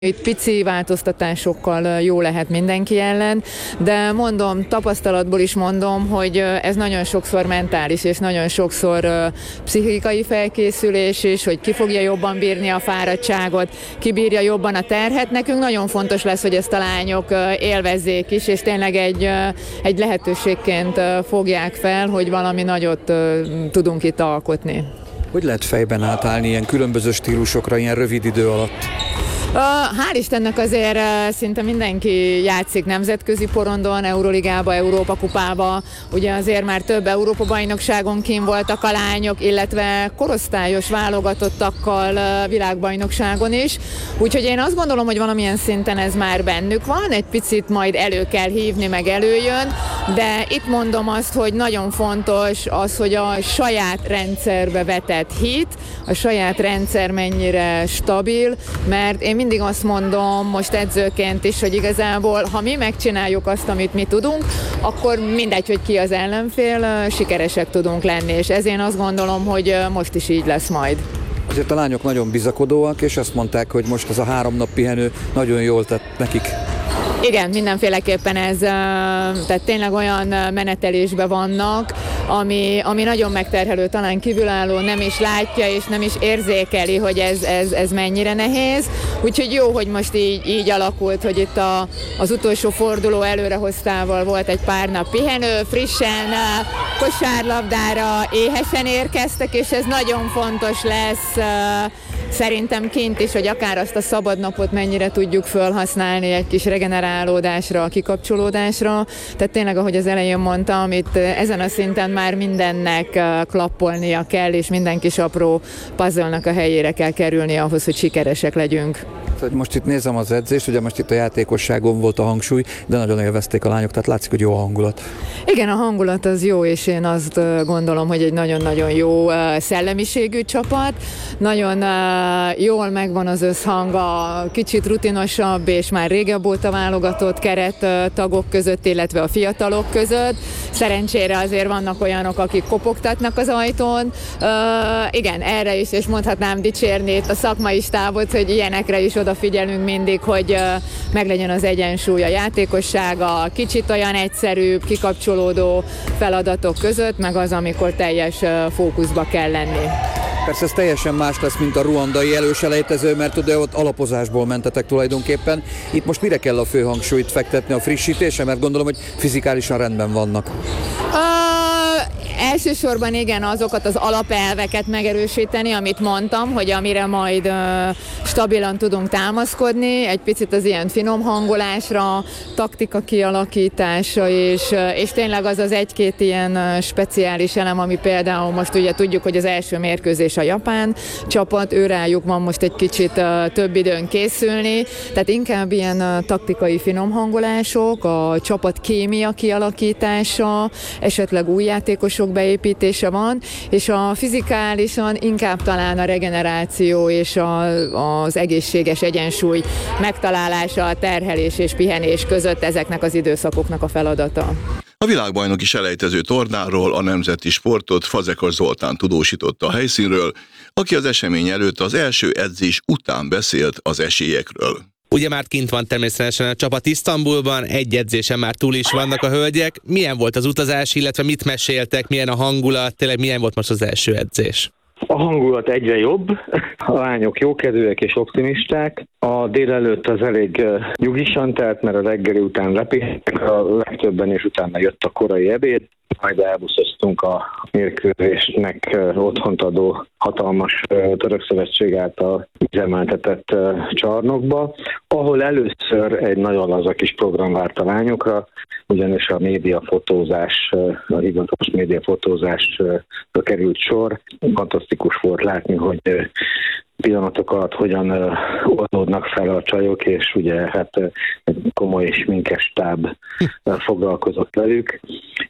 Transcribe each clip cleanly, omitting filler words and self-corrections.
Itt pici változtatásokkal jó lehet mindenki ellen, de mondom, tapasztalatból is mondom, hogy ez nagyon sokszor mentális, és nagyon sokszor pszichikai felkészülés is, hogy ki fogja jobban bírni a fáradtságot, ki bírja jobban a terhet. Nekünk nagyon fontos lesz, hogy ezt a lányok élvezzék is, és tényleg egy lehetőségként fogják fel, hogy valami nagyot tudunk itt alkotni. Hogy lehet fejben átállni ilyen különböző stílusokra ilyen rövid idő alatt? Hál' Istennek azért szinte mindenki játszik nemzetközi porondon, Euroligába, Európa kupába. Ugye azért már több Európa-bajnokságon kint voltak a lányok, illetve korosztályos válogatottakkal világbajnokságon is. Úgyhogy én azt gondolom, hogy valamilyen szinten ez már bennük van, egy picit majd elő kell hívni, meg előjön, de itt mondom azt, hogy nagyon fontos az, hogy a saját rendszerbe vetett hit, a saját rendszer mennyire stabil, mert én mindig azt mondom most edzőként is, hogy igazából, ha mi megcsináljuk azt, amit mi tudunk, akkor mindegy, hogy ki az ellenfél, sikeresek tudunk lenni, és ezért azt gondolom, hogy most is így lesz majd. Azért a lányok nagyon bizakodóak, és azt mondták, hogy most az a 3 nap pihenő nagyon jól tett nekik. Igen, mindenféleképpen ez, tehát tényleg olyan menetelésben vannak, ami nagyon megterhelő, talán kívülálló nem is látja, és nem is érzékeli, hogy ez mennyire nehéz. Úgyhogy jó, hogy most így alakult, hogy itt az utolsó forduló előrehoztával volt egy pár nap pihenő, frissen, kosárlabdára éhesen érkeztek, és ez nagyon fontos lesz szerintem kint is, hogy akár azt a szabadnapot mennyire tudjuk felhasználni egy kis regenerálódásra, kikapcsolódásra. Tehát tényleg, ahogy az elején mondtam, itt ezen a szinten már mindennek klappolnia kell, és minden kis apró puzzle-nak a helyére kell kerülni ahhoz, hogy sikeresek legyünk. Most itt nézem az edzést, ugye most itt a játékosságon volt a hangsúly, de nagyon élvezték a lányok, tehát látszik, hogy jó a hangulat. Igen, a hangulat az jó, és én azt gondolom, hogy egy nagyon-nagyon jó szellemiségű csapat. Nagyon jól megvan az összhang a kicsit rutinosabb és már régebb óta válogatott kerettagok között, illetve a fiatalok között. Szerencsére azért vannak olyanok, akik kopogtatnak az ajtón. Igen, erre is, és mondhatnám dicsérni itt a szakmai stábot, hogy ilyenekre is odafigyelünk mindig, hogy meglegyen az egyensúly a játékossága, kicsit olyan egyszerűbb, kikapcsolódó feladatok között, meg az, amikor teljes fókuszba kell lenni. Persze ez teljesen más lesz, mint a ruandai előselejtező, mert ugye ott alapozásból mentetek tulajdonképpen. Itt most mire kell a fő hangsúlyt fektetni, a frissítése, mert gondolom, hogy fizikálisan rendben vannak. Elsősorban igen, azokat az alapelveket megerősíteni, amit mondtam, hogy amire majd stabilan tudunk támaszkodni, egy picit az ilyen finom hangolásra, taktika kialakítása, és tényleg az egy-két ilyen speciális elem, ami például most ugye tudjuk, hogy az első mérkőzés a japán csapat, őrájuk van most egy kicsit több időn készülni, tehát inkább ilyen taktikai finom hangolások, a csapat kémia kialakítása, esetleg új játékosok beépítése van, és a fizikálisan inkább talán a regeneráció és az egészséges egyensúly megtalálása, a terhelés és pihenés között ezeknek az időszakoknak a feladata. A világbajnoki selejtező tornáról a nemzeti sportot Fazekas Zoltán tudósította a helyszínről, aki az esemény előtt az első edzés után beszélt az esélyekről. Ugye már kint van természetesen a csapat Isztambulban, egy edzésen már túl is vannak a hölgyek. Milyen volt az utazás, illetve mit meséltek, milyen a hangulat, tényleg milyen volt most az első edzés? A hangulat egyre jobb, a lányok jókedvűek és optimisták. A délelőtt az elég nyugisan telt, mert a reggeli után lepihentek a legtöbben, és utána jött a korai ebéd. Majd elbuszoztunk a mérkőzésnek otthont adó hatalmas Török Szövetség által üzemeltetett csarnokba, ahol először egy nagyon laza kis program várt a lányokra, ugyanis a médiafotózás, a hivatalos médiafotózásra került sor. Fantasztikus volt látni, hogy pillanatok alatt hogyan oldódnak fel a csajok, és ugye hát egy komoly és sminkes stáb foglalkozott velük,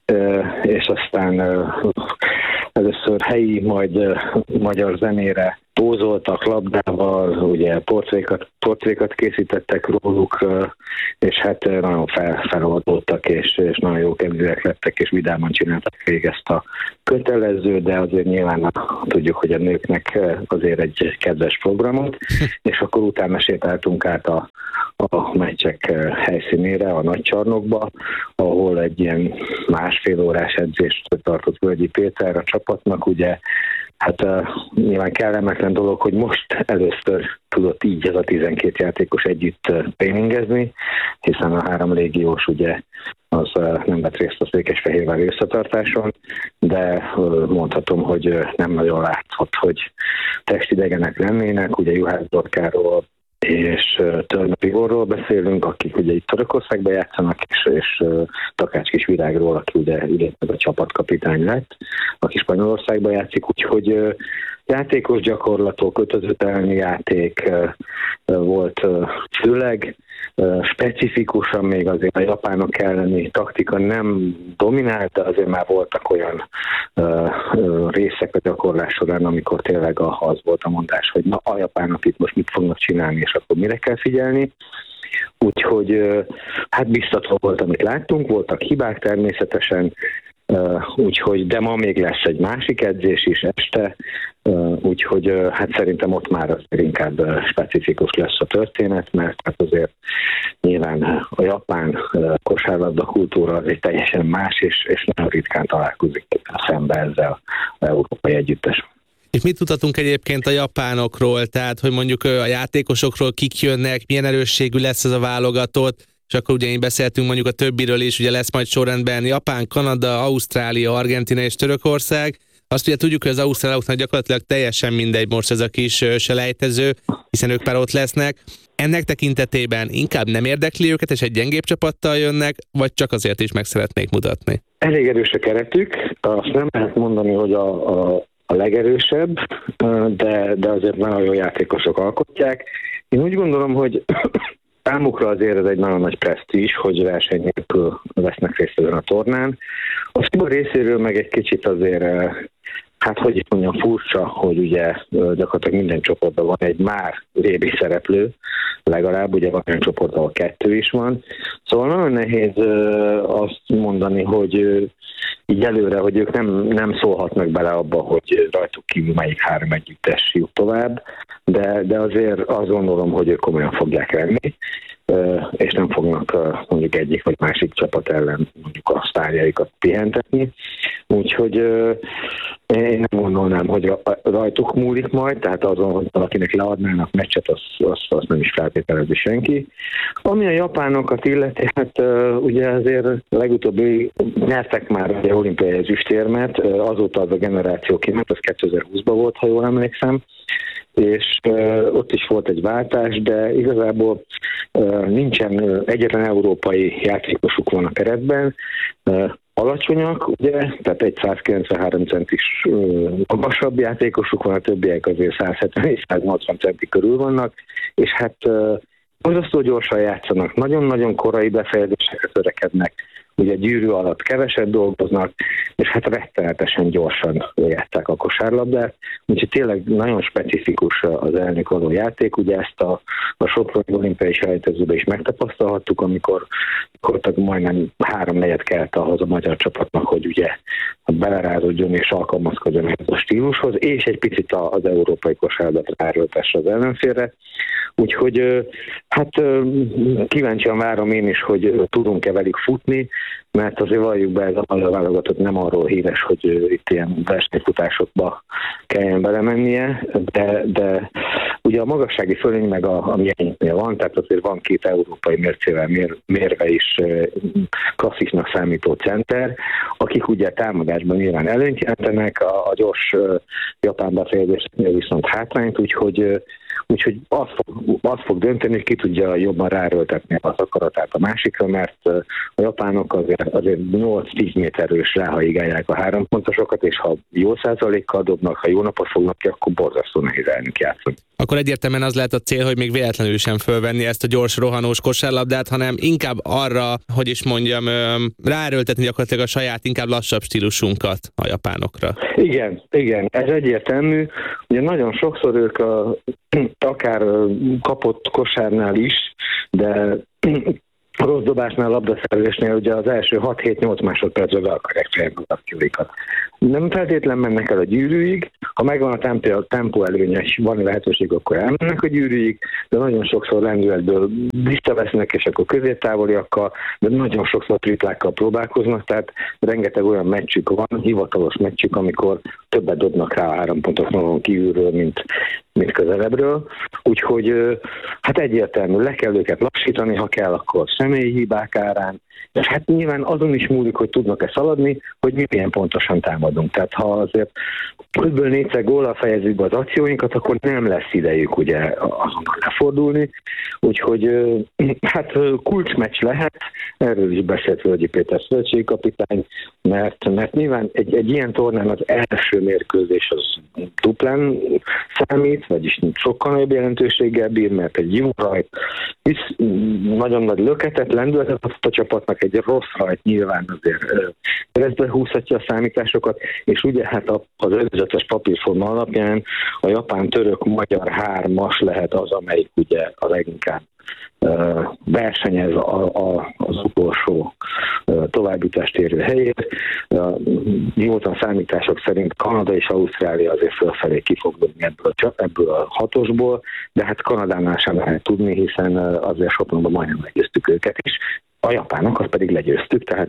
és aztán először helyi, majd magyar zenére pózoltak labdával, ugye portrékat készítettek róluk, és hát nagyon feloldottak, és nagyon jó kedvűek lettek, és vidáman csináltak végig ezt a kötelező, de azért nyilván tudjuk, hogy a nőknek azért egy kedves programot, és akkor utána sétáltunk át a meccsek helyszínére, a Nagycsarnokba, ahol egy ilyen másfél órás edzést tartott Völgyi Péter a csapatnak, ugye. Hát nyilván kellemetlen dolog, hogy most először tudott így ez a 12 játékos együtt tréningezni, hiszen a 3 légiós ugye az nem vett részt a Székesfehérvár összetartáson, de mondhatom, hogy nem nagyon látszott, hogy testidegenek lennének, ugye Juhász Dorkáról és Törne Igorról beszélünk, akik ugye itt Törökországban játszanak, és Takács Kisvirágról, aki ugye idén a csapatkapitány lett, aki Spanyolországban játszik, úgyhogy játékos gyakorlatok, ötözőtelni játék volt főleg, specifikusan még azért a japánok elleni taktika nem dominált, de azért már voltak olyan részek a gyakorlás során, amikor tényleg az volt a mondás, hogy na a japánok itt most mit fognak csinálni, és akkor mire kell figyelni. Úgyhogy hát biztató volt, amit láttunk, voltak hibák természetesen, úgyhogy, de ma még lesz egy másik edzés is este, úgyhogy hát szerintem ott már azért inkább specifikus lesz a történet, mert hát azért nyilván a japán kosárlabda kultúra az egy teljesen más, és nagyon ritkán találkozik szembe ezzel az európai együttes. És mit tudhatunk egyébként a japánokról, tehát hogy mondjuk a játékosokról kik jönnek, milyen erősségű lesz ez a válogatott, és akkor ugye beszéltünk mondjuk a többiről is, ugye lesz majd sorrendben Japán, Kanada, Ausztrália, Argentína és Törökország. Azt ugye tudjuk, hogy az ausztráloknak gyakorlatilag teljesen mindegy most ez a kis selejtező, hiszen ők már ott lesznek. Ennek tekintetében inkább nem érdekli őket, és egy gyengébb csapattal jönnek, vagy csak azért is meg szeretnék mutatni? Elég erős a keretük, azt nem lehet mondani, hogy a legerősebb, de azért nagyon jó játékosok alkotják. Én úgy gondolom, hogy számukra azért ez egy nagyon nagy presztízs, hogy verseny nélkül vesznek részt ezen a tornán. A FIBA részéről meg egy kicsit azért, hát hogy is mondjam, furcsa, hogy ugye gyakorlatilag minden csoportban van egy már VB szereplő, legalább, ugye van olyan csoport, ahol 2 is van. Szóval nagyon nehéz azt mondani, hogy így előre, hogy ők nem szólhatnak bele abba, hogy rajtuk kívül melyik 3 együttes jut tovább, de azért azt gondolom, hogy ők komolyan fogják venni, és nem fognak mondjuk egyik vagy másik csapat ellen mondjuk a sztárjaikat pihentetni. Úgyhogy én nem gondolnám, hogy rajtuk múlik majd, tehát azon, hogy valakinek leadnának meccset, azt nem is feltételezi senki. Ami a japánokat illeti, hát ugye azért legutóbb nyertek már ugye olimpiai ezüstérmet, azóta az a generáció kiment, az 2020-ban volt, ha jól emlékszem, és ott is volt egy váltás, de igazából nincsen egyetlen európai játékosuk van a keretben, alacsonyak, ugye, tehát egy 193 centis magasabb játékosuk van, a többiek azért 170-180 centi körül vannak, és hát borzasztó gyorsan játszanak, nagyon-nagyon korai befejezésekre törekednek, ugye gyűrű alatt keveset dolgoznak, és hát rettenetesen gyorsan játsszák a kosárlabdát, úgyhogy tényleg nagyon specifikus az ellenük való játék, ugye ezt a soproni olimpiai selejtezőben is megtapasztalhattuk, amikor majdnem 3-4 kelt ahhoz a magyar csapatnak, hogy ugye belerázódjon és alkalmazkodjon ehhez a stílushoz, és egy picit az európai kosárlabdát ráröltesse az ellenfélre. Úgyhogy hát kíváncsian várom én is, hogy tudunk-e velük futni, mert azért valljuk be, ez a magyar válogatott nem arról híres, hogy itt ilyen versenyfutásokba kelljen belemennie, de ugye a magassági fölöny meg a miénknél van, tehát azért van 2 európai mércével mérve is klasszisnak számító center, akik ugye támadásban nyilván előnyt jelentenek, a gyors japán befejezésnél viszont hátrányt, úgyhogy azt fog dönteni, hogy ki tudja jobban ráröltetni az akaratát a másikra, mert a japánok azért 8-10 méterős ráhaigálják a 3 pontosokat, és ha jó százalékkal dobnak, ha jó napot fognak ki, akkor borzasztó nehéz elnök játszani. akkor egyértelműen az lehet a cél, hogy még véletlenül sem fölvenni ezt a gyors rohanós kosárlabdát, hanem inkább arra, hogy is mondjam, ráerőltetni gyakorlatilag a saját, inkább lassabb stílusunkat a japánokra. Igen, ez egyértelmű. Ugye nagyon sokszor ők akár kapott kosárnál is, de rossz dobásnál, labdaszerzésnél ugye az első 6-7-8 másodpercben be akarják fejezni az akcióikat. Nem feltétlen mennek el a gyűrűig, ha megvan a tempó előnye, és van lehetőség, akkor elmennek a gyűrűig, de nagyon sokszor lendületből visszavesznek, és akkor középtávoliakkal, de nagyon sokszor triplákkal próbálkoznak, tehát rengeteg olyan meccsük van, hivatalos meccsük, amikor többet dobnak rá 3 pontos magon kívülről, mint közelebbről. Úgyhogy hát egyértelmű, le kell őket lassítani, ha kell, akkor személyi hibák árán, és hát nyilván azon is múlik, hogy tudnak-e szaladni, hogy mi milyen pontosan támadunk. Tehát ha azért 5-4 góllal fejezzük be az akcióinkat, akkor nem lesz idejük ugye azonnal lefordulni. Úgyhogy hát kulcsmeccs lehet, erről is beszélt Völgyi Péter szövetségkapitány, mert nyilván egy ilyen tornán az első mérkőzés az duplán számít, vagyis sokkal nagyobb jelentőséggel bír, mert egy jó rajt, nagyon nagy löketet, lendületet a csapatnak, egy rossz rajt nyilván azért keresztbe húzhatja a számításokat, és ugye hát az előzetes papírforma alapján a japán-török-magyar 3-as lehet az, amelyik ugye a leginkább versenyez az utolsó továbbjutást érő helyét. Nyugodtan számítások szerint Kanada és Ausztrália azért fölfelé ki fog dobni ebből a 6-osból, de hát Kanadánál sem lehet tudni, hiszen azért Sopronban majdnem legyőztük őket is. A japánok azt pedig legyőztük, tehát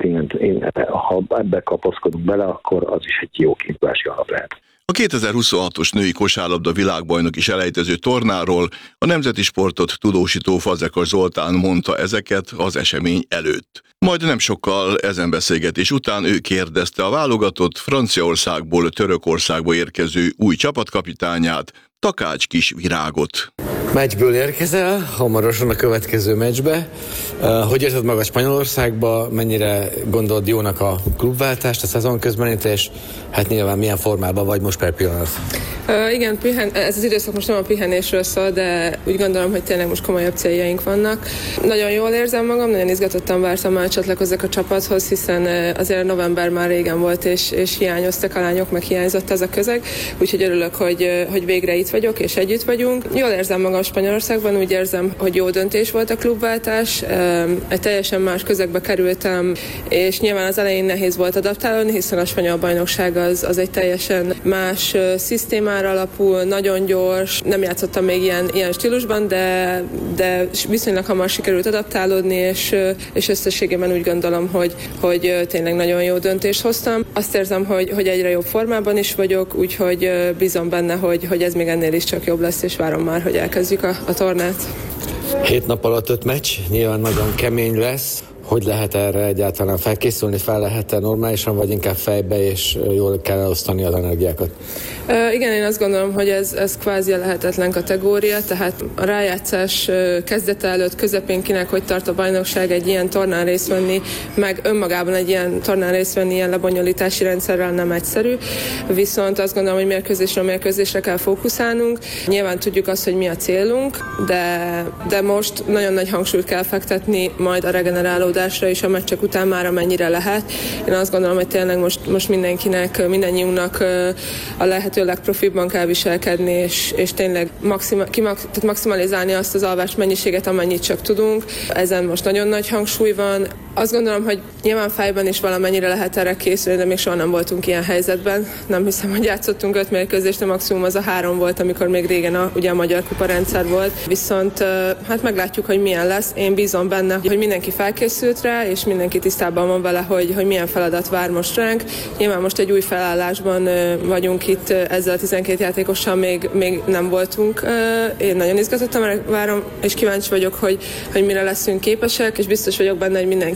ha ebbe kapaszkodunk bele, akkor az is egy jó kiindulási alap lehet. A 2026-os női kosárlabda világbajnoki selejtező tornáról a nemzeti sportot tudósító Fazekas Zoltán mondta ezeket az esemény előtt. Majd nem sokkal ezen beszélgetés után ő kérdezte a válogatott Franciaországból Törökországba érkező új csapatkapitányát, Takács Kisvirágot. Meccsből érkezel, hamarosan a következő meccsbe. Hogy érzed magad Spanyolországba, mennyire gondolod jónak a klubváltást, a szezon közbenit, és hát nyilván milyen formában vagy most per pillanat? Igen, ez az időszak most nem a pihenésről szól, de úgy gondolom, hogy tényleg most komolyabb céljaink vannak. Nagyon jól érzem magam, nagyon izgatottan vártam már csatlakozzak a csapathoz, hiszen azért november már régen volt, és hiányoztak a lányok, meg hiányzott ez a közeg, úgyhogy örülök, hogy végre itt vagyok, és együtt vagyunk. Jól érzem magam Spanyolországban, úgy érzem, hogy jó döntés volt a klubváltás, egy teljesen más közegbe kerültem, és nyilván az elején nehéz volt adaptálódni, hiszen a spanyol bajnokság az egy teljesen más szisztémára alapul, nagyon gyors, nem játszottam még ilyen stílusban, de viszonylag hamar sikerült adaptálódni, és összességében úgy gondolom, hogy tényleg nagyon jó döntést hoztam. Azt érzem, hogy egyre jobb formában is vagyok, úgyhogy bízom benne, hogy ez még ennél is csak jobb lesz, és várom már, hogy elkezdjük a tornát. 7 nap alatt 5 meccs, nyilván nagyon kemény lesz. Hogy lehet erre egyáltalán felkészülni, fel lehet-e normálisan, vagy inkább fejbe, és jól kell elosztani az energiákat? Igen, én azt gondolom, hogy ez kvázi a lehetetlen kategória, tehát a rájátszás kezdete előtt, közepén kinek hogy tart a bajnokság egy ilyen tornán részt venni, meg önmagában egy ilyen tornán részt venni ilyen lebonyolítási rendszerrel nem egyszerű, viszont azt gondolom, hogy mérkőzésre kell fókuszálnunk. Nyilván tudjuk azt, hogy mi a célunk, de most nagyon nagy hangsúlyt kell fektetni majd a regenerálódásra is a meccsek után már amennyire lehet. Én azt gondolom, hogy tényleg most mindannyiunknak a lehető legprofibban kell viselkedni, és tényleg maximalizálni azt az alvás mennyiséget, amennyit csak tudunk. Ezen most nagyon nagy hangsúly van. Azt gondolom, hogy nyilván fejben is valamennyire lehet erre készülni, de még soha nem voltunk ilyen helyzetben. Nem hiszem, hogy játszottunk 5 mérkőzést, de maximum az a 3 volt, amikor még régen ugye a magyar kupa rendszer volt. Viszont hát meglátjuk, hogy milyen lesz. Én bízom benne, hogy mindenki felkészült rá, és mindenki tisztában van vele, hogy milyen feladat vár most ránk. Nyilván most egy új felállásban vagyunk itt, ezzel a 12 játékossal még nem voltunk. Én nagyon izgatottan várom, és kíváncsi vagyok, hogy mire leszünk képesek, és biztos vagyok benne, hogy mindenki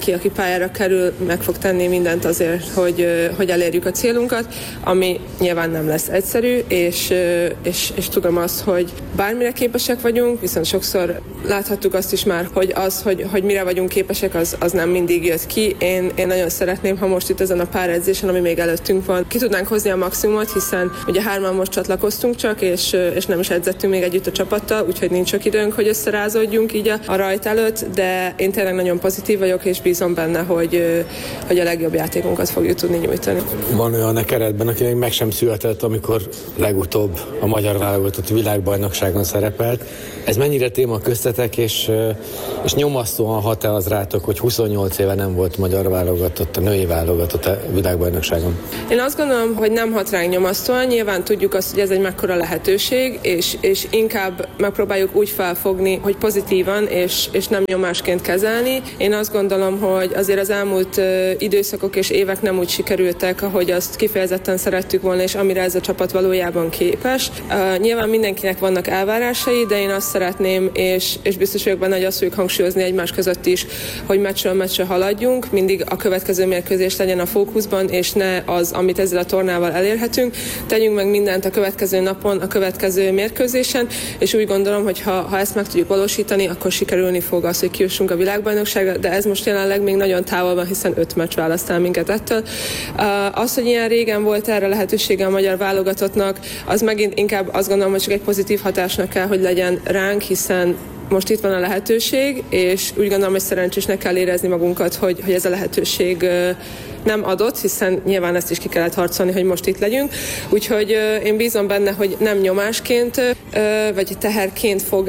mindenki, aki pályára kerül, meg fog tenni mindent azért, hogy elérjük a célunkat, ami nyilván nem lesz egyszerű, és tudom azt, hogy bármire képesek vagyunk, viszont sokszor láthattuk azt is már, hogy mire vagyunk képesek, az nem mindig jött ki. Én nagyon szeretném, ha most itt ezen a pár edzésen, ami még előttünk van, ki tudnánk hozni a maximumot, hiszen ugye 3-an most csatlakoztunk csak, és nem is edzettünk még együtt a csapattal, úgyhogy nincs sok időnk, hogy összerázódjunk így a rajt előtt, de én tényleg nagyon pozitív vagyok, és bízom benne, hogy a legjobb játékunkat fogjuk tudni nyújtani. Van olyan a keretben, aki még meg sem született, amikor legutóbb a magyar válogatott világbajnokságon szerepelt. Ez mennyire téma köztetek, és nyomasztóan hat-e az rátok, hogy 28 éve nem volt magyar válogatott, a női válogatott a világbajnokságon? Én azt gondolom, hogy nem hat ránk nyomasztóan. Nyilván tudjuk azt, hogy ez egy mekkora lehetőség, és inkább megpróbáljuk úgy felfogni, hogy pozitívan, és nem nyomásként kezelni. Én azt gondolom, hogy azért az elmúlt időszakok és évek nem úgy sikerültek, ahogy azt kifejezetten szerettük volna, és amire ez a csapat valójában képes. Nyilván mindenkinek vannak elvárásai, de én azt szeretném, és biztos vagyok benne, hogy azt fogjuk hangsúlyozni egymás között is, hogy meccsről meccsre haladjunk, mindig a következő mérkőzés legyen a fókuszban, és ne az, amit ezzel a tornával elérhetünk. Tegyünk meg mindent a következő napon, a következő mérkőzésen, és úgy gondolom, hogy ha ezt meg tudjuk valósítani, akkor sikerülni fog az, hogy kijussunk a világbajnokságra, de ez most jelenleg még nagyon távol van, hiszen 5 meccs választ el minket ettől. Az, hogy ilyen régen volt erre lehetősége a magyar válogatottnak, az megint inkább azt gondolom, hogy csak egy pozitív hatásnak kell, hogy legyen ránk, hiszen most itt van a lehetőség, és úgy gondolom, hogy szerencsésnek kell érezni magunkat, hogy ez a lehetőség nem adott, hiszen nyilván ezt is ki kellett harcolni, hogy most itt legyünk. Úgyhogy én bízom benne, hogy nem nyomásként, vagy teherként fog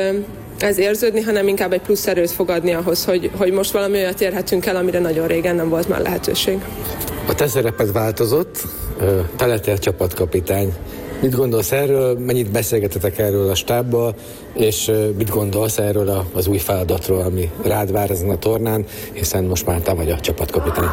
ez érződni, hanem inkább egy plusz erőt fog adni ahhoz, hogy most valami olyat érhetünk el, amire nagyon régen nem volt már lehetőség. A te szereped változott, te lettél csapatkapitány. Mit gondolsz erről, mennyit beszélgetetek erről a stábbal, és mit gondolsz erről az új feladatról, ami rád vár ezen a tornán, hiszen most már te vagy a csapatkapitány?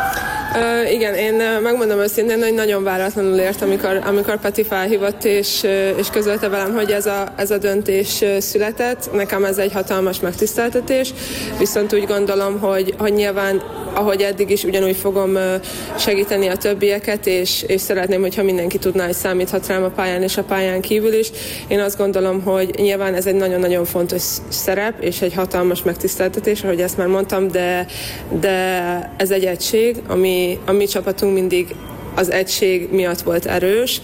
Igen, én megmondom őszintén, hogy nagyon váratlanul ért, amikor Peti felhívott, és közölte velem, hogy ez a döntés született. Nekem ez egy hatalmas megtiszteltetés, viszont úgy gondolom, hogy nyilván, ahogy eddig is, ugyanúgy fogom segíteni a többieket, és szeretném, hogyha mindenki tudná, hogy számíthat rám a pályán és a pályán kívül is. Én azt gondolom, hogy nyilván ez egy nagyon-nagyon fontos szerep, és egy hatalmas megtiszteltetés, ahogy ezt már mondtam, de ez egy egység, a mi csapatunk mindig az egység miatt volt erős,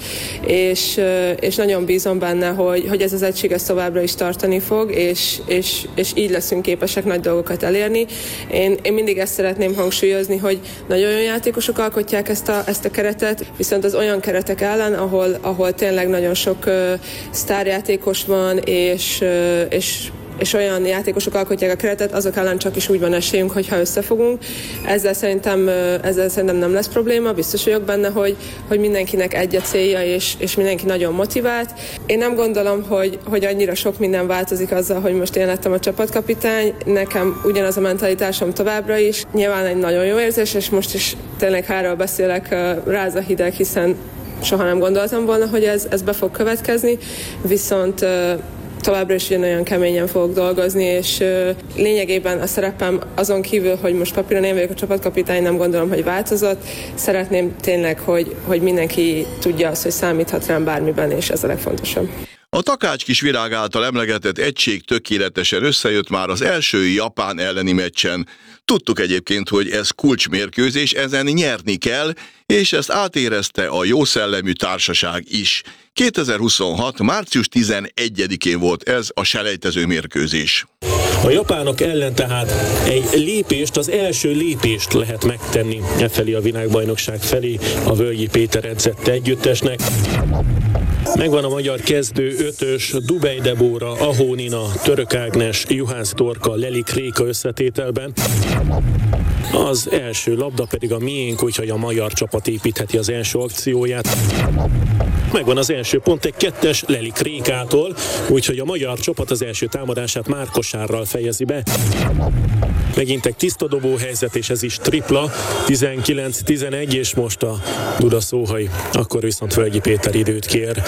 és nagyon bízom benne, hogy ez az egység ezt továbbra is tartani fog, és így leszünk képesek nagy dolgokat elérni. Én mindig ezt szeretném hangsúlyozni, hogy nagyon olyan játékosok alkotják ezt a keretet, viszont az olyan keretek ellen, ahol tényleg nagyon sok sztárjátékos van, és olyan játékosok alkotják a keretet, azok ellen csak is úgy van esélyünk, hogyha összefogunk. Ezzel szerintem nem lesz probléma, biztos vagyok benne, hogy mindenkinek egy a célja, és mindenki nagyon motivált. Én nem gondolom, hogy annyira sok minden változik azzal, hogy most én lettem a csapatkapitány. Nekem ugyanaz a mentalitásom továbbra is. Nyilván egy nagyon jó érzés, és most is tényleg ha erről beszélek, ráz a hideg, hiszen soha nem gondoltam volna, hogy ez be fog következni, viszont továbbra is olyan keményen fogok dolgozni, és lényegében a szerepem azon kívül, hogy most papíron én vagyok a csapatkapitány, nem gondolom, hogy változott. Szeretném tényleg, hogy mindenki tudja azt, hogy számíthat rám bármiben, és ez a legfontosabb. A Takács Kisvirág által emlegetett egység tökéletesen összejött már az első Japán elleni meccsen. Tudtuk egyébként, hogy ez kulcsmérkőzés, ezen nyerni kell, és ezt átérezte a jószellemű társaság is. 2026. március 11-én volt ez a selejtező mérkőzés. A japánok ellen tehát egy lépést, az első lépést lehet megtenni felé a világbajnokság felé a Völgyi Péter edzett együttesnek. Megvan a magyar kezdő ötös, Dubej Debóra, Ahó Nina, Török Ágnes, Juhász Dorka, Lelik Réka összetételben. Az első labda pedig a miénk, úgyhogy a magyar csapat építheti az első akcióját. Megvan az első pont egy 2-es Lelik Rékától, úgyhogy a magyar csapat az első támadását már kosárral fejezi be. Megint egy tiszta dobóhelyzet, és ez is tripla, 19-11, és most a Duda Szóhaj, akkor viszont Völgyi Péter időt kér.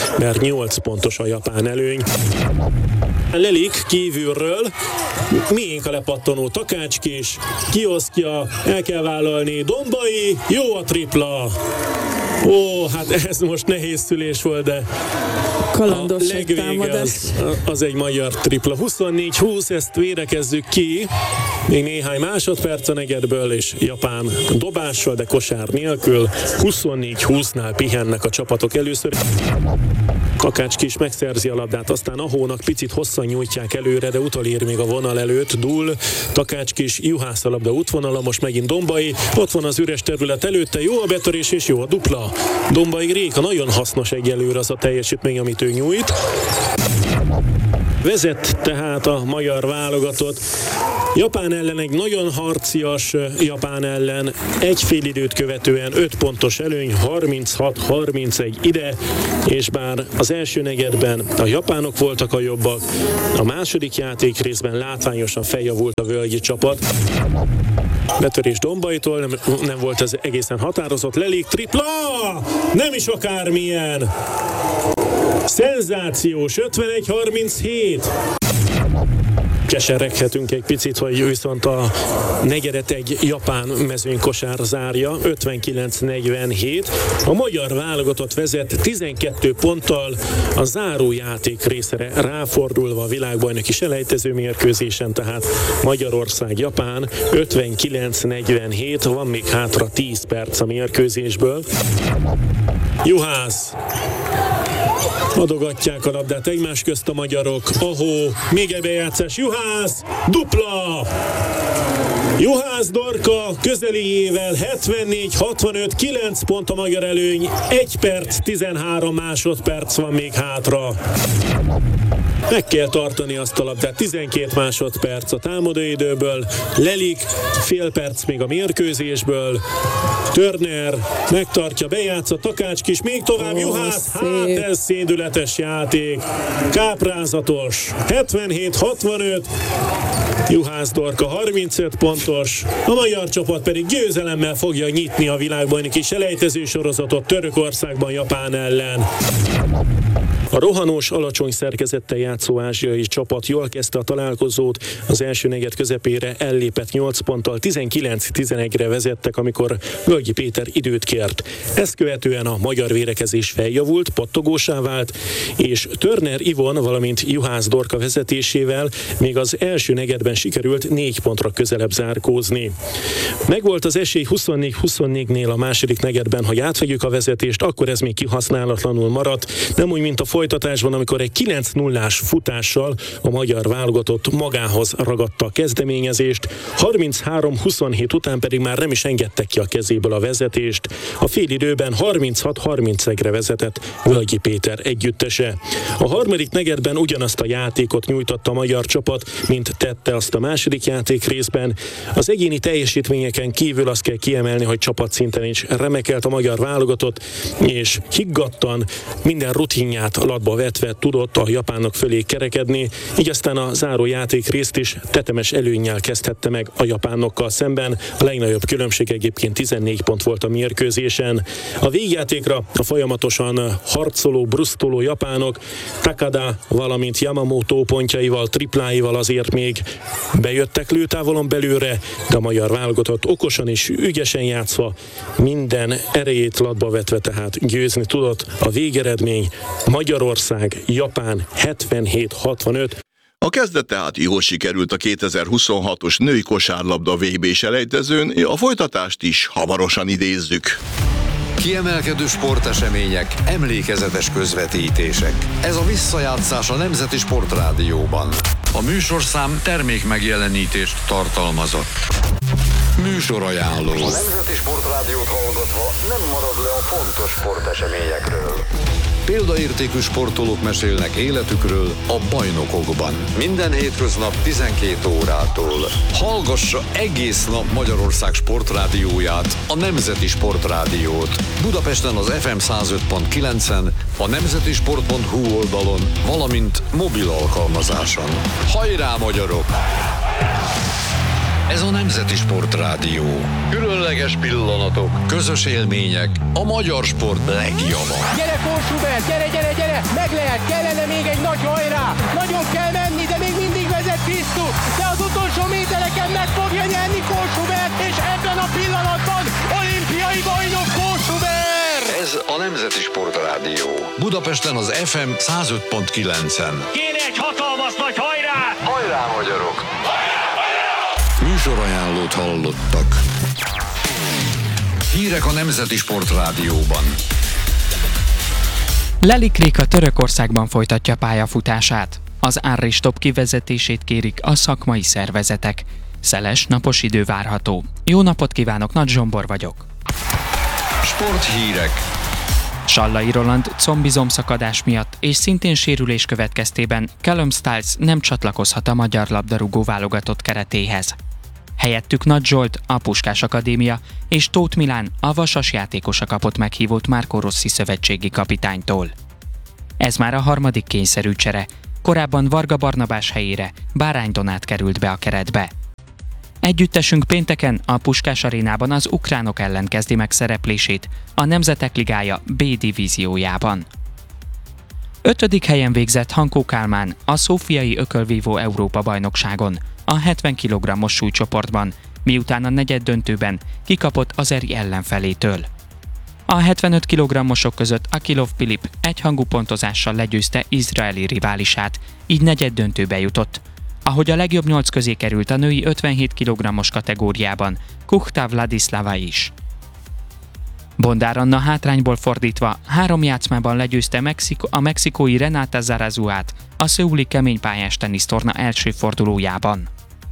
mert 8 pontos a japán előny. Lelik kívülről, miénk a lepattanó Takácskis, kiosztja, el kell vállalni, Dombai, jó a tripla. Ó, hát ez most nehéz szülés volt, de kalandos a legvége az egy magyar tripla. 24-20, ezt védekezzük ki. Még néhány másodperc a negyedből, és japán dobással, de kosár nélkül. 24-20-nál pihennek a csapatok először. Takácskis megszerzi a labdát, aztán Ahónak picit hosszan nyújtják előre, de utolér még a vonal előtt. Dúl, Takácskis, Juhász a labda útvonala, most megint Dombai, ott van az üres terület előtte, jó a betörés és jó a dupla. Dombai Réka nagyon hasznos egyelőre az a teljesítmény, amit ő nyújt. Vezet tehát a magyar válogatott. Japán ellen egy nagyon harcias Japán ellen, egy fél időt követően 5 pontos előny, 36-31 ide, és bár az első negyedben a japánok voltak a jobbak, a második játék részben látványosan feljavult a völgyi csapat. Betörés Dombaitól, nem volt ez egészen határozott, Lelik tripla! Nem is akármilyen! Szenzációs, 51-37! Kesereghetünk egy picit, hogy viszont a negyedet egy japán mezőnykosár zárja, 59-47. A magyar válogatott vezet 12 ponttal a záró játék részre ráfordulva a világbajnoki selejtező mérkőzésen, tehát Magyarország-Japán 59-47, van még hátra 10 perc a mérkőzésből. Juhász adogatják a labdát egymás közt a magyarok. Ahó, még egy bejátszás. Juhász, dupla! Juhász Dorka közeliével 74-65, 9 pont a magyar előny, 1 perc, 13 másodperc van még hátra. Meg kell tartani azt a labdát, 12 másodperc a támadóidőből, Lelik, fél perc még a mérkőzésből, Turner megtartja, bejátszott, Takácskis, még tovább, Juhász, hát ez szédületes játék, káprázatos, 77-65, Juhász Dorka 35 pontos, a magyar csapat pedig győzelemmel fogja nyitni a világbajnoki selejtező sorozatot Törökországban Japán ellen. A rohanós, alacsony szerkezettel játszó ázsiai csapat jól kezdte a találkozót, az első negyed közepére ellépett 8 ponttal, 19-11-re vezettek, amikor Völgyi Péter időt kért. Ezt követően a magyar védekezés feljavult, pattogósá vált, és Turner Ivon, valamint Juhász Dorka vezetésével még az első negyedben sikerült 4 pontra közelebb zárkózni. Megvolt az esély 24-24-nél a második negyedben, hogy átvegyük a vezetést, akkor ez még kihasználatlanul maradt, nem úgy, mint a folytatásban, amikor egy 9-0-ás futással a magyar válogatott magához ragadta a kezdeményezést, 33-27 után pedig már nem is engedtek ki a kezéből a vezetést. A félidőben 36-31-re vezetett Völgyi Péter együttese. A harmadik negyedben ugyanazt a játékot nyújtotta a magyar csapat, mint tette azt a második játék részben. Az egyéni teljesítményeken kívül azt kell kiemelni, hogy csapatszinten is remekelt a magyar válogatott, és higgadtan minden rutinját latba vetve tudott a japánok fölé kerekedni, így aztán a záró játék részt is tetemes előnnyel kezdhette meg a japánokkal szemben. A legnagyobb különbség egyébként 14 pont volt a mérkőzésen. A végjátékra a folyamatosan harcoló, brusztoló japánok Takada, valamint Yamamoto pontjaival, tripláival azért még bejöttek lőtávolon belőle, de a magyar válogatott okosan és ügyesen játszva, minden erejét latba vetve tehát győzni tudott. A végeredmény Magyarország, Japán 77-65. A kezdet tehát jól sikerült a 2026-os női kosárlabda VB selejtezőn, a folytatást is hamarosan idézzük. Kiemelkedő sportesemények, emlékezetes közvetítések. Ez a visszajátszás a Nemzeti Sportrádióban. A műsorszám termékmegjelenítést tartalmazott. Műsorajánló. A Nemzeti Sportrádiót hallgatva nem marad le a fontos sporteseményekről. Példaértékű sportolók mesélnek életükről a bajnokokban. Minden hétköznap 12 órától. Hallgassa egész nap Magyarország sportrádióját, a Nemzeti Sportrádiót. Budapesten az FM 105.9-en, a nemzetisport.hu oldalon, valamint mobil alkalmazáson. Hajrá, magyarok! Ez a Nemzeti Sportrádió. Különleges pillanatok, közös élmények, a magyar sport legjava. Gyere Kósubert, gyere! Meg lehet, kellene még egy nagy hajrá! Nagyon kell menni, de még mindig vezet Krisztus, de az utolsó métereken meg fogja nyerni Kósubert, és ebben a pillanatban olimpiai bajnok Kósubert! Ez a Nemzeti Sportrádió. Budapesten az FM 105.9-en. Kéne egy hatalmas nagy hajrá! Hajrá, magyarok! Műsorajánlót hallottak. Hírek a Nemzeti Sportrádióban. Lelik Réka Törökországban folytatja pályafutását. Az árristop kivezetését kérik a szakmai szervezetek. Szeles, napos idő várható. Jó napot kívánok, Nagy Zsombor vagyok. Sporthírek. Sallai Roland combizomszakadás miatt és szintén sérülés következtében Callum Stiles nem csatlakozhat a magyar labdarúgó válogatott keretéhez. Helyettük Nagy Zsolt, a Puskás Akadémia és Tóth Milán, a Vasas játékosa kapott meghívót Marco Rossi szövetségi kapitánytól. Ez már a harmadik kényszerű csere, korábban Varga Barnabás helyére Bárány Donát került be a keretbe. Együttesünk pénteken a Puskás arénában az ukránok ellen kezdi meg szereplését a Nemzetek Ligája B divíziójában. 5. helyen végzett Hankó Kálmán a szófiai ökölvívó Európa-bajnokságon, a 70 kg-os súlycsoportban, miután a negyeddöntőben kikapott azeri ellenfelétől. A 75 kg-osok között Akilov Pilip egyhangú pontozással legyőzte izraeli riválisát, így negyeddöntőbe jutott. Ahogy a legjobb 8 közé került a női 57 kg-os kategóriában Kuchta Vladislava is. Bondár Anna hátrányból fordítva 3 játszmában legyőzte a mexikói Renata Zarazuát a szöuli keménypályás tenisztorna első fordulójában.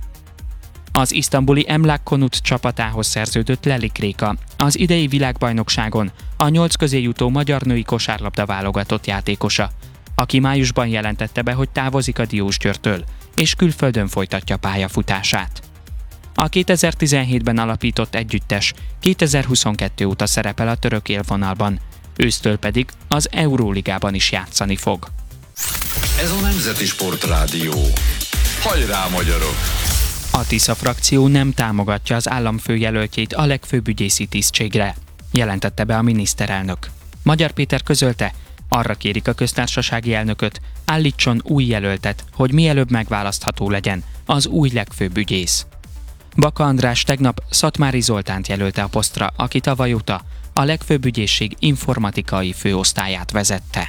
Az isztambuli Emlak Konut csapatához szerződött Lelik Réka, az idei világbajnokságon a 8 közé jutó magyar női kosárlabda válogatott játékosa, aki májusban jelentette be, hogy távozik a Diósgyőrtől, és külföldön folytatja pályafutását. A 2017-ben alapított együttes 2022 óta szerepel a török élvonalban, ősztől pedig az Euróligában is játszani fog. Ez a Nemzeti Sportrádió. Hajrá, magyarok! A Tisza frakció nem támogatja az államfőjelöltjét a legfőbb ügyészi tisztségre, jelentette be a miniszterelnök. Magyar Péter közölte, arra kérik a köztársasági elnököt, állítson új jelöltet, hogy mielőbb megválasztható legyen az új legfőbb ügyész. Baka András tegnap Szatmári Zoltánt jelölte a posztra, aki tavaly óta a legfőbb ügyészség informatikai főosztályát vezette.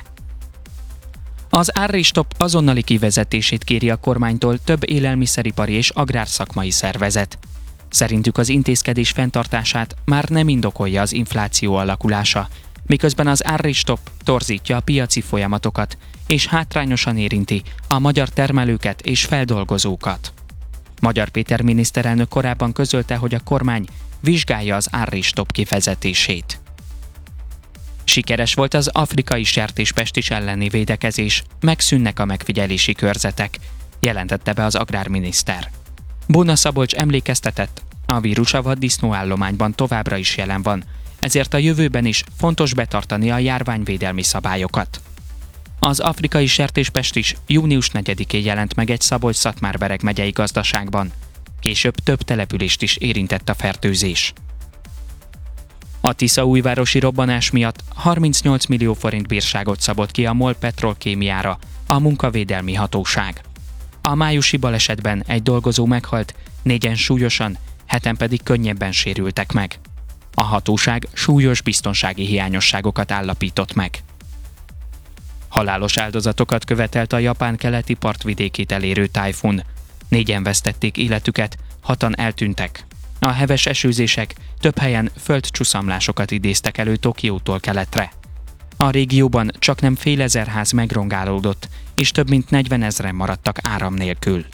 Az árristop azonnali kivezetését kéri a kormánytól több élelmiszeripari és agrárszakmai szervezet. Szerintük az intézkedés fenntartását már nem indokolja az infláció alakulása, miközben az árristop torzítja a piaci folyamatokat és hátrányosan érinti a magyar termelőket és feldolgozókat. Magyar Péter miniszterelnök korábban közölte, hogy a kormány vizsgálja az árristop kivezetését. Sikeres volt az afrikai sertéspestis elleni védekezés, megszűnnek a megfigyelési körzetek, jelentette be az agrárminiszter. Bóna Szabolcs emlékeztetett, a vírus a vaddisznóállományban továbbra is jelen van, ezért a jövőben is fontos betartani a járványvédelmi szabályokat. Az afrikai sertéspestis június 4-én jelent meg egy Szabolcs-Szatmár-Bereg megyei gazdaságban. Később több települést is érintett a fertőzés. A tiszaújvárosi robbanás miatt 38 millió forint bírságot szabott ki a MOL Petrolkémiára a munkavédelmi hatóság. A májusi balesetben egy dolgozó meghalt, 4-en súlyosan, 7-en pedig könnyebben sérültek meg. A hatóság súlyos biztonsági hiányosságokat állapított meg. Halálos áldozatokat követelt a Japán keleti partvidékét elérő tájfun. 4-en vesztették életüket, 6-an eltűntek. A heves esőzések több helyen földcsuszamlásokat idéztek elő Tokiótól keletre. A régióban csaknem fél ezer ház megrongálódott, és több mint 40 000-en maradtak áram nélkül.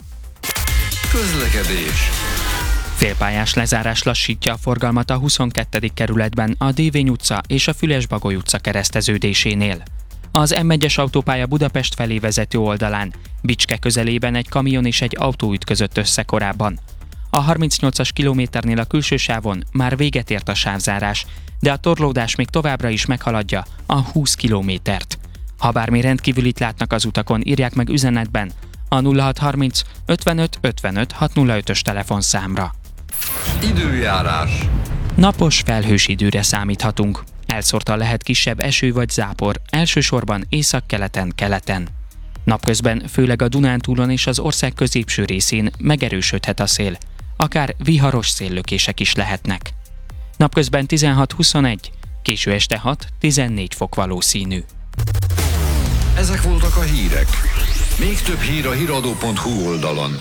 Közlekedés. Félpályás lezárás lassítja a forgalmat a 22. kerületben a Dévény utca és a Füles-Bagoly utca kereszteződésénél. Az M1-es autópálya Budapest felé vezető oldalán, Bicske közelében egy kamion és egy autó ütközött össze korábban. A 38-as kilométernél a külső sávon már véget ért a sávzárás, de a torlódás még továbbra is meghaladja a 20 kilométert. Ha bármi rendkívülit látnak az utakon, írják meg üzenetben a 0630 55 55 605-ös telefonszámra. Időjárás. Napos, felhős időre számíthatunk. Elszórtan lehet kisebb eső vagy zápor, elsősorban északkeleten, keleten. Napközben főleg a Dunántúlon és az ország középső részén megerősödhet a szél, akár viharos széllökések is lehetnek. Napközben 16-21, késő este 6-14 fok valószínű. Ezek voltak a hírek. Még több hír a hiradó.hu oldalon.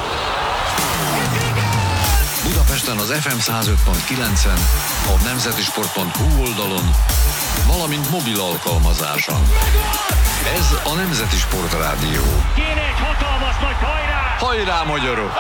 Budapesten az FM 105.9-en, a nemzetisport.hu oldalon, valamint mobil alkalmazáson. Ez a Nemzeti Sport Rádió. Kéne egy hatalmas nagy hajrá! Hajrá, magyarok!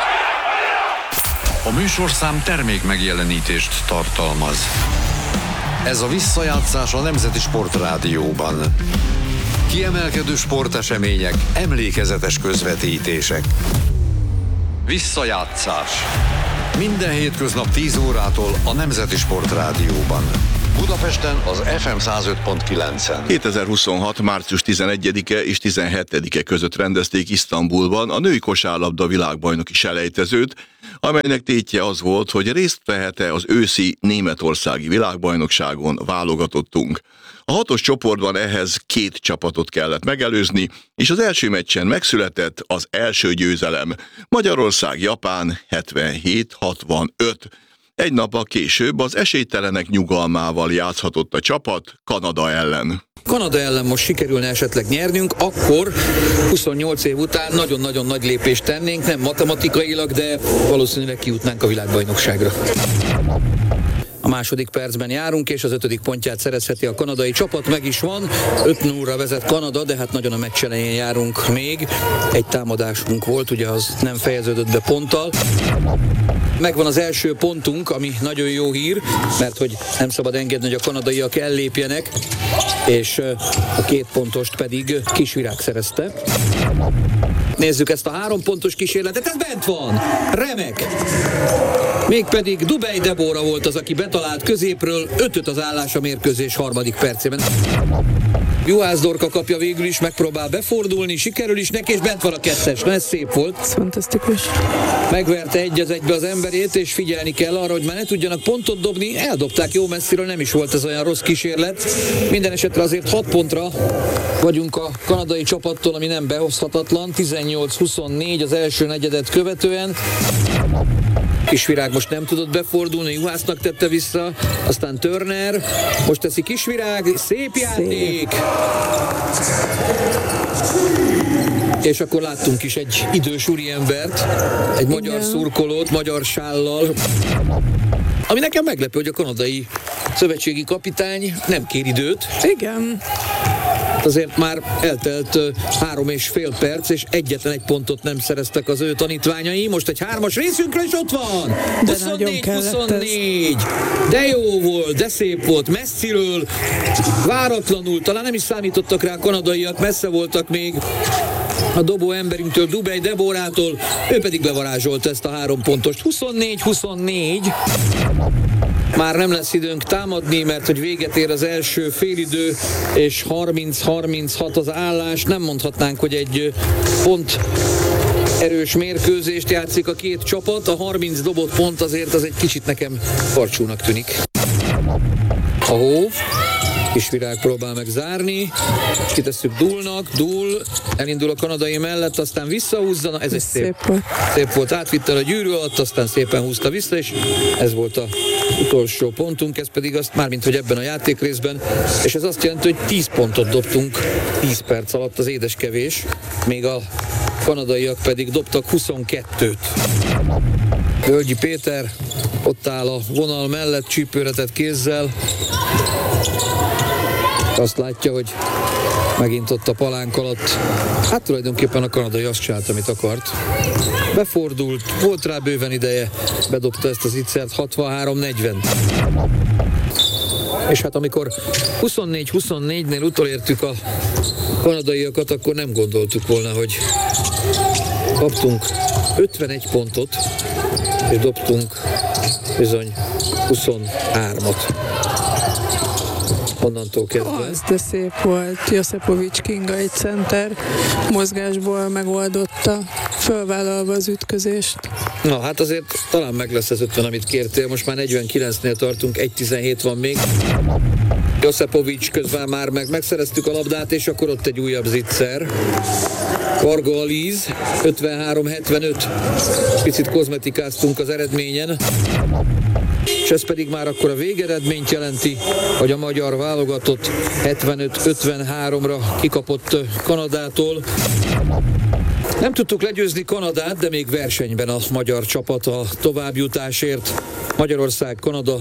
A műsorszám termék megjelenítést tartalmaz. Ez a visszajátszás a Nemzeti Sport Rádióban. Kiemelkedő sportesemények, emlékezetes közvetítések. Visszajátszás. Minden hétköznap 10 órától a Nemzeti Sport Rádióban. Budapesten az FM 105.9-en. 2026. március 11-e és 17-e között rendezték Isztambulban a női kosárlabda világbajnoki selejtezőt, amelynek tétje az volt, hogy részt vehet-e az őszi németországi világbajnokságon válogatottunk. A 6-os csoportban ehhez 2 csapatot kellett megelőzni, és az első meccsen megszületett az első győzelem. Magyarország-Japán 77-65. Egy nappal később az esélytelenek nyugalmával játszhatott a csapat Kanada ellen. Kanada ellen most sikerülne esetleg nyernünk, akkor 28 év után nagyon-nagyon nagy lépést tennénk, nem matematikailag, de valószínűleg kijutnánk a világbajnokságra. A második percben járunk, és az 5. pontját szerezheti a kanadai csapat, meg is van. 5-0-ra vezet Kanada, de hát nagyon a meccs elején járunk még. Egy támadásunk volt, ugye az nem fejeződött be ponttal. Megvan az első pontunk, ami nagyon jó hír, mert hogy nem szabad engedni, hogy a kanadaiak ellépjenek, és a 2 pontost pedig Kisvirág szerezte. Nézzük ezt a 3 pontos kísérletet, ez bent van! Remek! Mégpedig Dubej Debora volt az, aki betalált középről, 5-5 az állás a mérkőzés 3. percében. Juhász Dorka kapja végül is, megpróbál befordulni, sikerül is neki, és bent van a 2-es. Na, ez szép volt. Ez fantasztikus. Megverte 1-1 az emberét, és figyelni kell arra, hogy már ne tudjanak pontot dobni. Eldobták jó messziről, nem is volt ez olyan rossz kísérlet. Minden esetre azért 6 pontra vagyunk a kanadai csapattól, ami nem behozhatatlan. 18-24 az első negyedet követően. Kisvirág most nem tudott befordulni, Juhásznak tette vissza, aztán Turner, most teszi Kisvirág, szép játék! És akkor láttunk is egy idős úriembert, egy magyar szurkolót, magyar sállal. Ami nekem meglepő, hogy a kanadai szövetségi kapitány nem kér időt. Igen. Azért már eltelt 3,5 perc, és egyetlen egy pontot nem szereztek az ő tanítványai. Most egy 3-as részünkre, és ott van! 24-24! De jó volt, de szép volt, messziről, váratlanul, talán nem is számítottak rá a kanadaiak, messze voltak még a dobó emberünktől, Dubej Deborától, ő pedig bevarázsolta ezt a 3 pontost. 24-24. Már nem lesz időnk támadni, mert hogy véget ér az első félidő, és 30-36 az állás. Nem mondhatnánk, hogy egy pont erős mérkőzést játszik a 2 csapat. A 30 dobott pont azért az egy kicsit nekem karcsúnak tűnik. A hó. Kisvirág próbál meg zárni, kitesszük Dúlnak, Dúl elindul a kanadai mellett, aztán visszahúzza, ez egy szép volt, átvitte a gyűrű alatt, aztán szépen húzta vissza, és ez volt az utolsó pontunk, ez pedig azt mármint, hogy ebben a játékrészben, és ez azt jelenti, hogy 10 pontot dobtunk 10 perc alatt, az édeskevés, még a kanadaiak pedig dobtak 22-t. Völgyi Péter ott áll a vonal mellett, csípőretett kézzel, azt látja, hogy megint ott a palánk alatt, hát tulajdonképpen a kanadai azt csinált, amit akart. Befordult, volt rá bőven ideje, bedobta ezt az ittszert, 63-40. És hát amikor 24-24-nél utolértük a kanadaiakat, akkor nem gondoltuk volna, hogy kaptunk 51 pontot, és dobtunk bizony 23-at. Onnantól kezdve. Az, de szép volt. Josipovics Kinga egy center mozgásból megoldotta, fölvállalva az ütközést. Na hát azért talán meg lesz ez 50, amit kértél, most már 49-nél tartunk, 1:17 van még. Josipovic közben már megszereztük a labdát, és akkor ott egy újabb zicser. Varga Alíz, 53-75. Picit kozmetikáztunk az eredményen. És ez pedig már akkor a végeredményt jelenti, hogy a magyar válogatott 75-53-ra kikapott Kanadától. Nem tudtuk legyőzni Kanadát, de még versenyben a magyar csapat a továbbjutásért. Magyarország-Kanada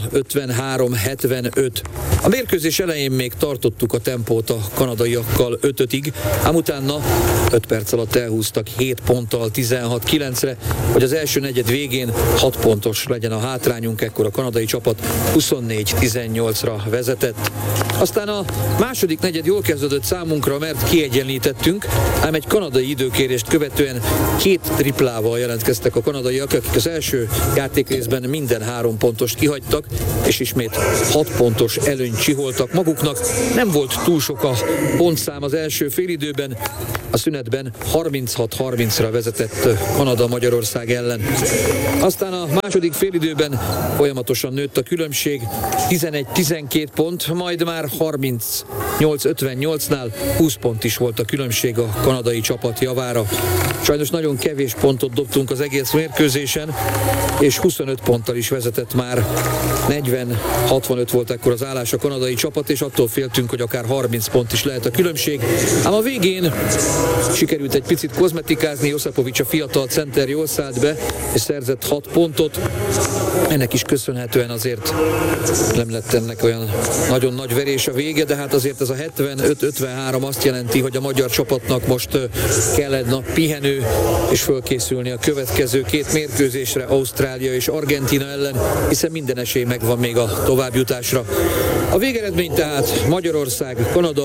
53-75. A mérkőzés elején még tartottuk a tempót a kanadaiakkal 5-5-ig, ám utána 5 perc alatt elhúztak 7 ponttal 16-9-re, hogy az első negyed végén 6 pontos legyen a hátrányunk, ekkor a kanadai csapat 24-18-ra vezetett. Aztán a második negyed jól kezdődött számunkra, mert kiegyenlítettünk, ám egy kanadai időkérést követően 2 triplával jelentkeztek a kanadaiak, akik az első játékrészben minden 3 pontost kihagytak, és ismét 6 pontos előnyt csiholtak maguknak. Nem volt túl sok a pontszám az első félidőben, a szünetben 36-30-ra vezetett Kanada Magyarország ellen. Aztán a második félidőben folyamatosan nőtt a különbség, 11-12 pont, majd már 38-58-nál 20 pont is volt a különbség a kanadai csapat javára. Sajnos nagyon kevés pontot dobtunk az egész mérkőzésen, és 25 ponttal is vezetett már. 40-65 volt ekkor az állás a kanadai csapat, és attól féltünk, hogy akár 30 pont is lehet a különbség. Ám a végén sikerült egy picit kozmetikázni, Josipovic a fiatal center jól szállt be, és szerzett 6 pontot. Ennek is köszönhetően azért nem lett ennek olyan nagyon nagy verés a vége, de hát azért ez a 75-53 azt jelenti, hogy a magyar csapatnak most kell egy nap pihenő, és fölkészülni a következő 2 mérkőzésre, Ausztrália és Argentína ellen, hiszen minden esély megvan még a továbbjutásra. A végeredmény tehát Magyarország, Kanada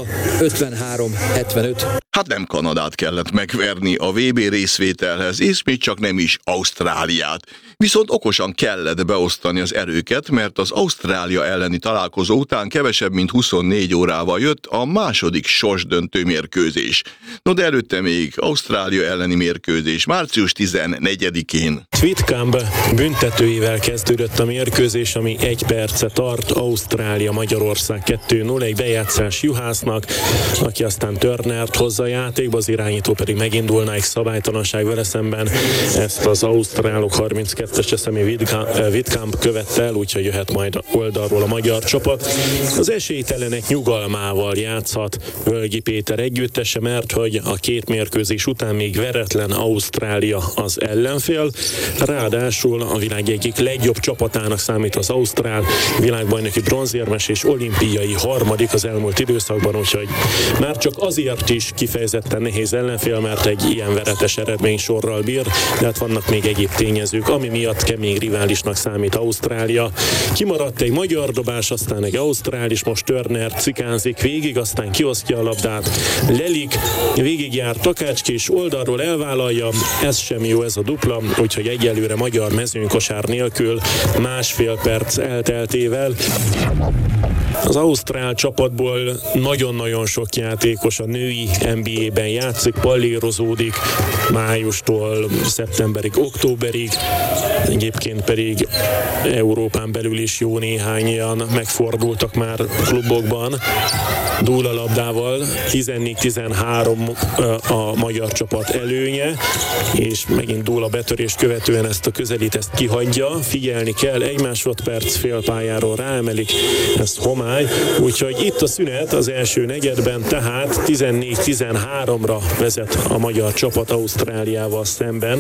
53-75. Hát nem Kanadát kellett megverni a VB részvételhez, és még csak nem is Ausztráliát. Viszont okosan kellett beosztani az erőket, mert az Ausztrália elleni találkozó után kevesebb mint 24 órával jött a második sorsdöntő mérkőzés. No, de előtte még Ausztrália elleni mérkőzés március 14-én. Whitcomb büntetőivel kezdődött a mérkőzés, ami 1 perce tart. Ausztrália-Magyarország 2-0, egy bejátszás Juhásznak, aki aztán Turnert hozza a játékba, az irányító pedig megindulna egy szabálytalanság vele szemben. Ezt az ausztrálok 32-es eszemé Whitcomb követte el, úgyhogy jöhet majd oldalról a magyar csapat. Az esélytelenek nyugalmával játszhat Völgyi Péter együttese, mert hogy a 2 mérkőzés után még veretlen Ausztrália az ellenfél. Ráadásul a világ egyik legjobb csapatának számít az ausztrál, világbajnoki bronzérmes és olimpiai harmadik az elmúlt időszakban, úgyhogy már csak azért is kifejezetten nehéz ellenfél, mert egy ilyen veretes eredménysorral bír, de hát vannak még egyéb tényezők, ami miatt kemény riválisnak számít Ausztrália. Kimaradt egy magyar dobás, aztán egy ausztrál, és most Turner cikánzik végig, aztán kiosztja a labdát. Lelik végigjár Takácski, és oldalról elvállalja, ez sem jó ez a dupla, úgyhogy egyelőre magyar mezőnykosár nélkül 1,5 perc elteltével. Az ausztrál csapatból nagyon-nagyon sok játékos a női NBA-ben játszik, pallérozódik májustól szeptemberig, októberig, egyébként pedig Európán belül is jó néhányan megfordultak már klubokban. Dúl a labdával, 14-13 a magyar csapat előnye, és megint Dúl a betörés követően ezt a közelítést kihagyja. Figyelni kell, 1 másodperc félpályáról ráemelik, ez homály, úgyhogy itt a szünet az első negyedben, tehát 14-13-ra vezet a magyar csapat Ausztráliával szemben.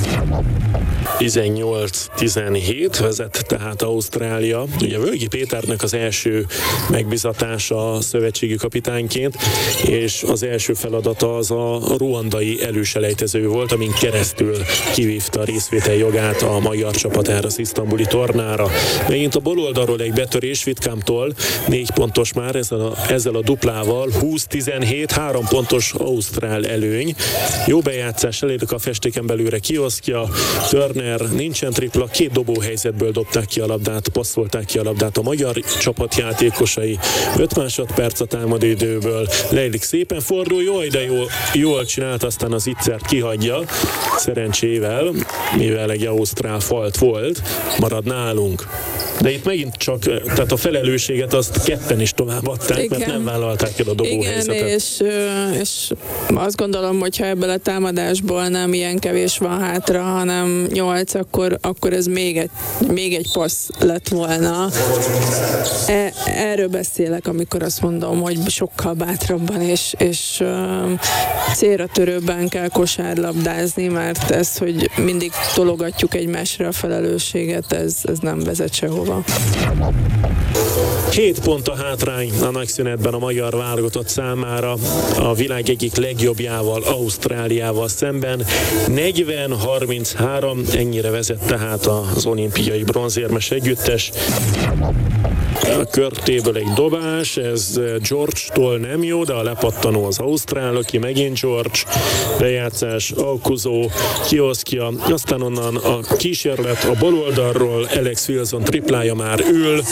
18-17 vezet tehát Ausztrália. Ugye Völgyi Péternek az első megbizatása szövetségi kapitányként, és az első feladata az a ruandai előselejtező volt, amin keresztül kivívta a részvétel jogát a magyar csapat erre az isztambuli tornára. Megint a baloldalról egy betörés Whitcombtól, 4 pontos már ezzel a duplával, 20-17, 3 pontos ausztrál előny. Jó bejátszás, elérik a festéken belőle, kiosztja, Turner Turner, nincsen tripla, 2 dobóhelyzetből dobták ki a labdát, passzolták ki a labdát a magyar csapat játékosai. 5 másodperc a támadóidőből. Lejlik szépen fordul, jaj, de jól csinált, aztán az Itzert kihagyja. Szerencsével, mivel egy ausztrál falt volt, marad nálunk. De itt megint csak, tehát a felelősséget azt ketten is továbbadták, mert nem vállalták el a dobóhelyzetet. Igen, és azt gondolom, hogyha ebből a támadásból nem ilyen kevés van hátra, hanem 8, akkor ez még egy passz lett volna. Erről beszélek, amikor azt mondom, hogy sokkal bátrabban és célra törőbben kell kosárlabdázni, mert ez, hogy mindig tologatjuk egymásra a felelősséget, ez nem vezet sehova. 7 pont a hátrány a nagyszünetben a magyar válogatott számára a világ egyik legjobbjával, Ausztráliával szemben. 40-33, ennyire vezet tehát az olimpiai bronzérmes együttes. A körtéből egy dobás, ez George-tól nem jó, de a lepattanó az ausztráloki, megint George, lejátszás, Alkuzó, Kioszkia, aztán onnan a kísérlet a bal oldalról, Alex Wilson triplája már ül,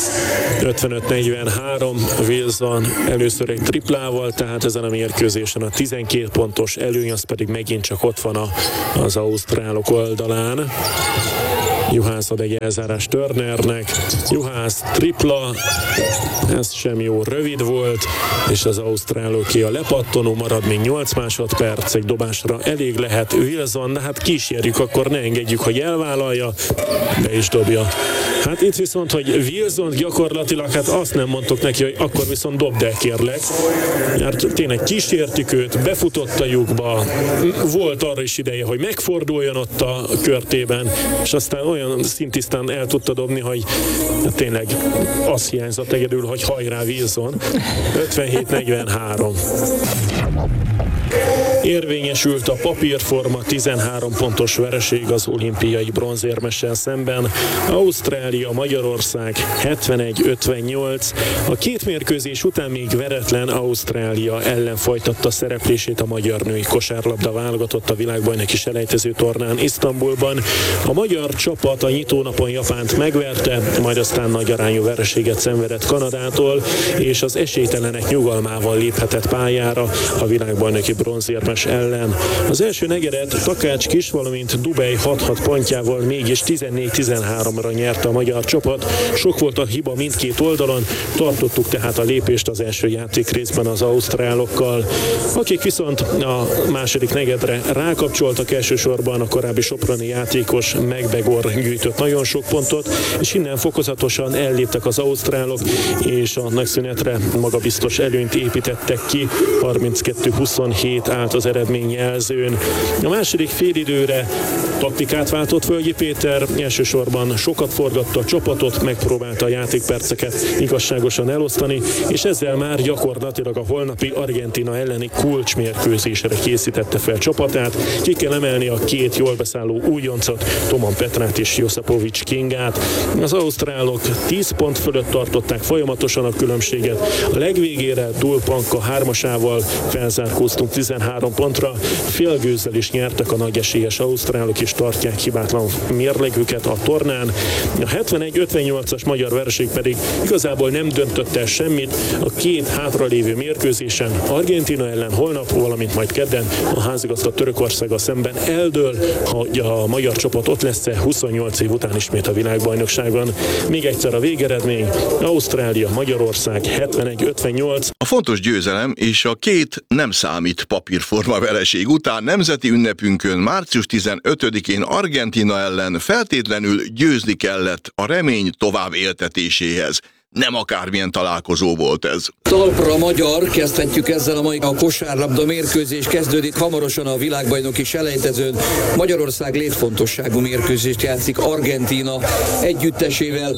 55-43, Wilson először egy triplával, tehát ezen a mérkőzésen a 12 pontos előny, az pedig megint csak ott van az ausztrálok oldalán. Juhász ad egy elzárás Turnernek, Juhász tripla, ez sem jó, rövid volt, és az ausztráloké a lepattanó, marad még 8 másodperc, egy dobásra elég lehet. Wilson, de hát kísérjük, akkor ne engedjük, hogy elvállalja, be is dobja. Hát itt viszont, hogy Wilson gyakorlatilag, hát azt nem mondtuk neki, hogy akkor viszont dobd el, kérlek. Mert tényleg kísértük őt, befutott a lyukba, volt arra is ideje, hogy megforduljon ott a körtében, és aztán olyan szintisztán el tudta dobni, hogy tényleg az hiányzott egyedül, hogy hajrá Wilson. 57-43. Érvényesült a papírforma, 13 pontos vereség az olimpiai bronzérmessel szemben. Ausztrália, Magyarország 71-58. A 2 mérkőzés után még veretlen Ausztrália ellen folytatta szereplését a magyar női kosárlabda válogatott a világbajnoki selejtező tornán Isztambulban. A magyar csapat a nyitónapon Japánt megverte, majd aztán nagy arányú vereséget szenvedett Kanadától, és az esélytelenek nyugalmával léphetett pályára a világbajnoki bronzérmes ellen. Az első negyedet Takács Kis, valamint Dubej 6-6 pontjával mégis 14-13-ra nyerte a magyar csapat. Sok volt a hiba mindkét oldalon, tartottuk tehát a lépést az első játékrészben az ausztrálokkal, akik viszont a második negyedre rákapcsoltak, elsősorban a korábbi soproni játékos Megbegor gyűjtött nagyon sok pontot, és innen fokozatosan elléptek az ausztrálok, és a nagyszünetre magabiztos előnyt építettek ki, 32-27 állt az eredményjelzőn. A második félidőre taktikát váltott Völgyi Péter, elsősorban sokat forgatta a csapatot, megpróbálta a játékperceket igazságosan elosztani, és ezzel már gyakorlatilag a holnapi Argentína elleni kulcsmérkőzésre készítette fel csapatát. Ki kell emelni a 2 jól beszálló újoncot, Toman Petrát és Josipovic Kingát. Az ausztrálok 10 pont fölött tartották folyamatosan a különbséget. A legvégére Dulpanka 3-asával felzárkóztunk 13 pontra, félgőzzel is nyertek a nagy esélyes ausztrálok, és tartják hibátlan mérlegüket a tornán. A 71-58-as magyar vereség pedig igazából nem döntött el semmit a 2 hátralévő mérkőzésen, Argentína ellen holnap, valamint majd kedden a házigazda Törökországgal szemben eldől, hogy a magyar csapat ott lesz-e 28 év után ismét a világbajnokságon. Még egyszer a végeredmény, Ausztrália, Magyarország 71-58. A fontos győzelem és a 2 nem számít papírforma vereség után nemzeti ünnepünkön március 15-én Argentína ellen feltétlenül győzni kellett a remény tovább éltetéséhez. Nem akármilyen találkozó volt ez. Talpra magyar, kezdhetjük ezzel a kosárlabda mérkőzés, kezdődik hamarosan a világbajnoki selejtezőn. Magyarország létfontosságú mérkőzést játszik Argentína együttesével.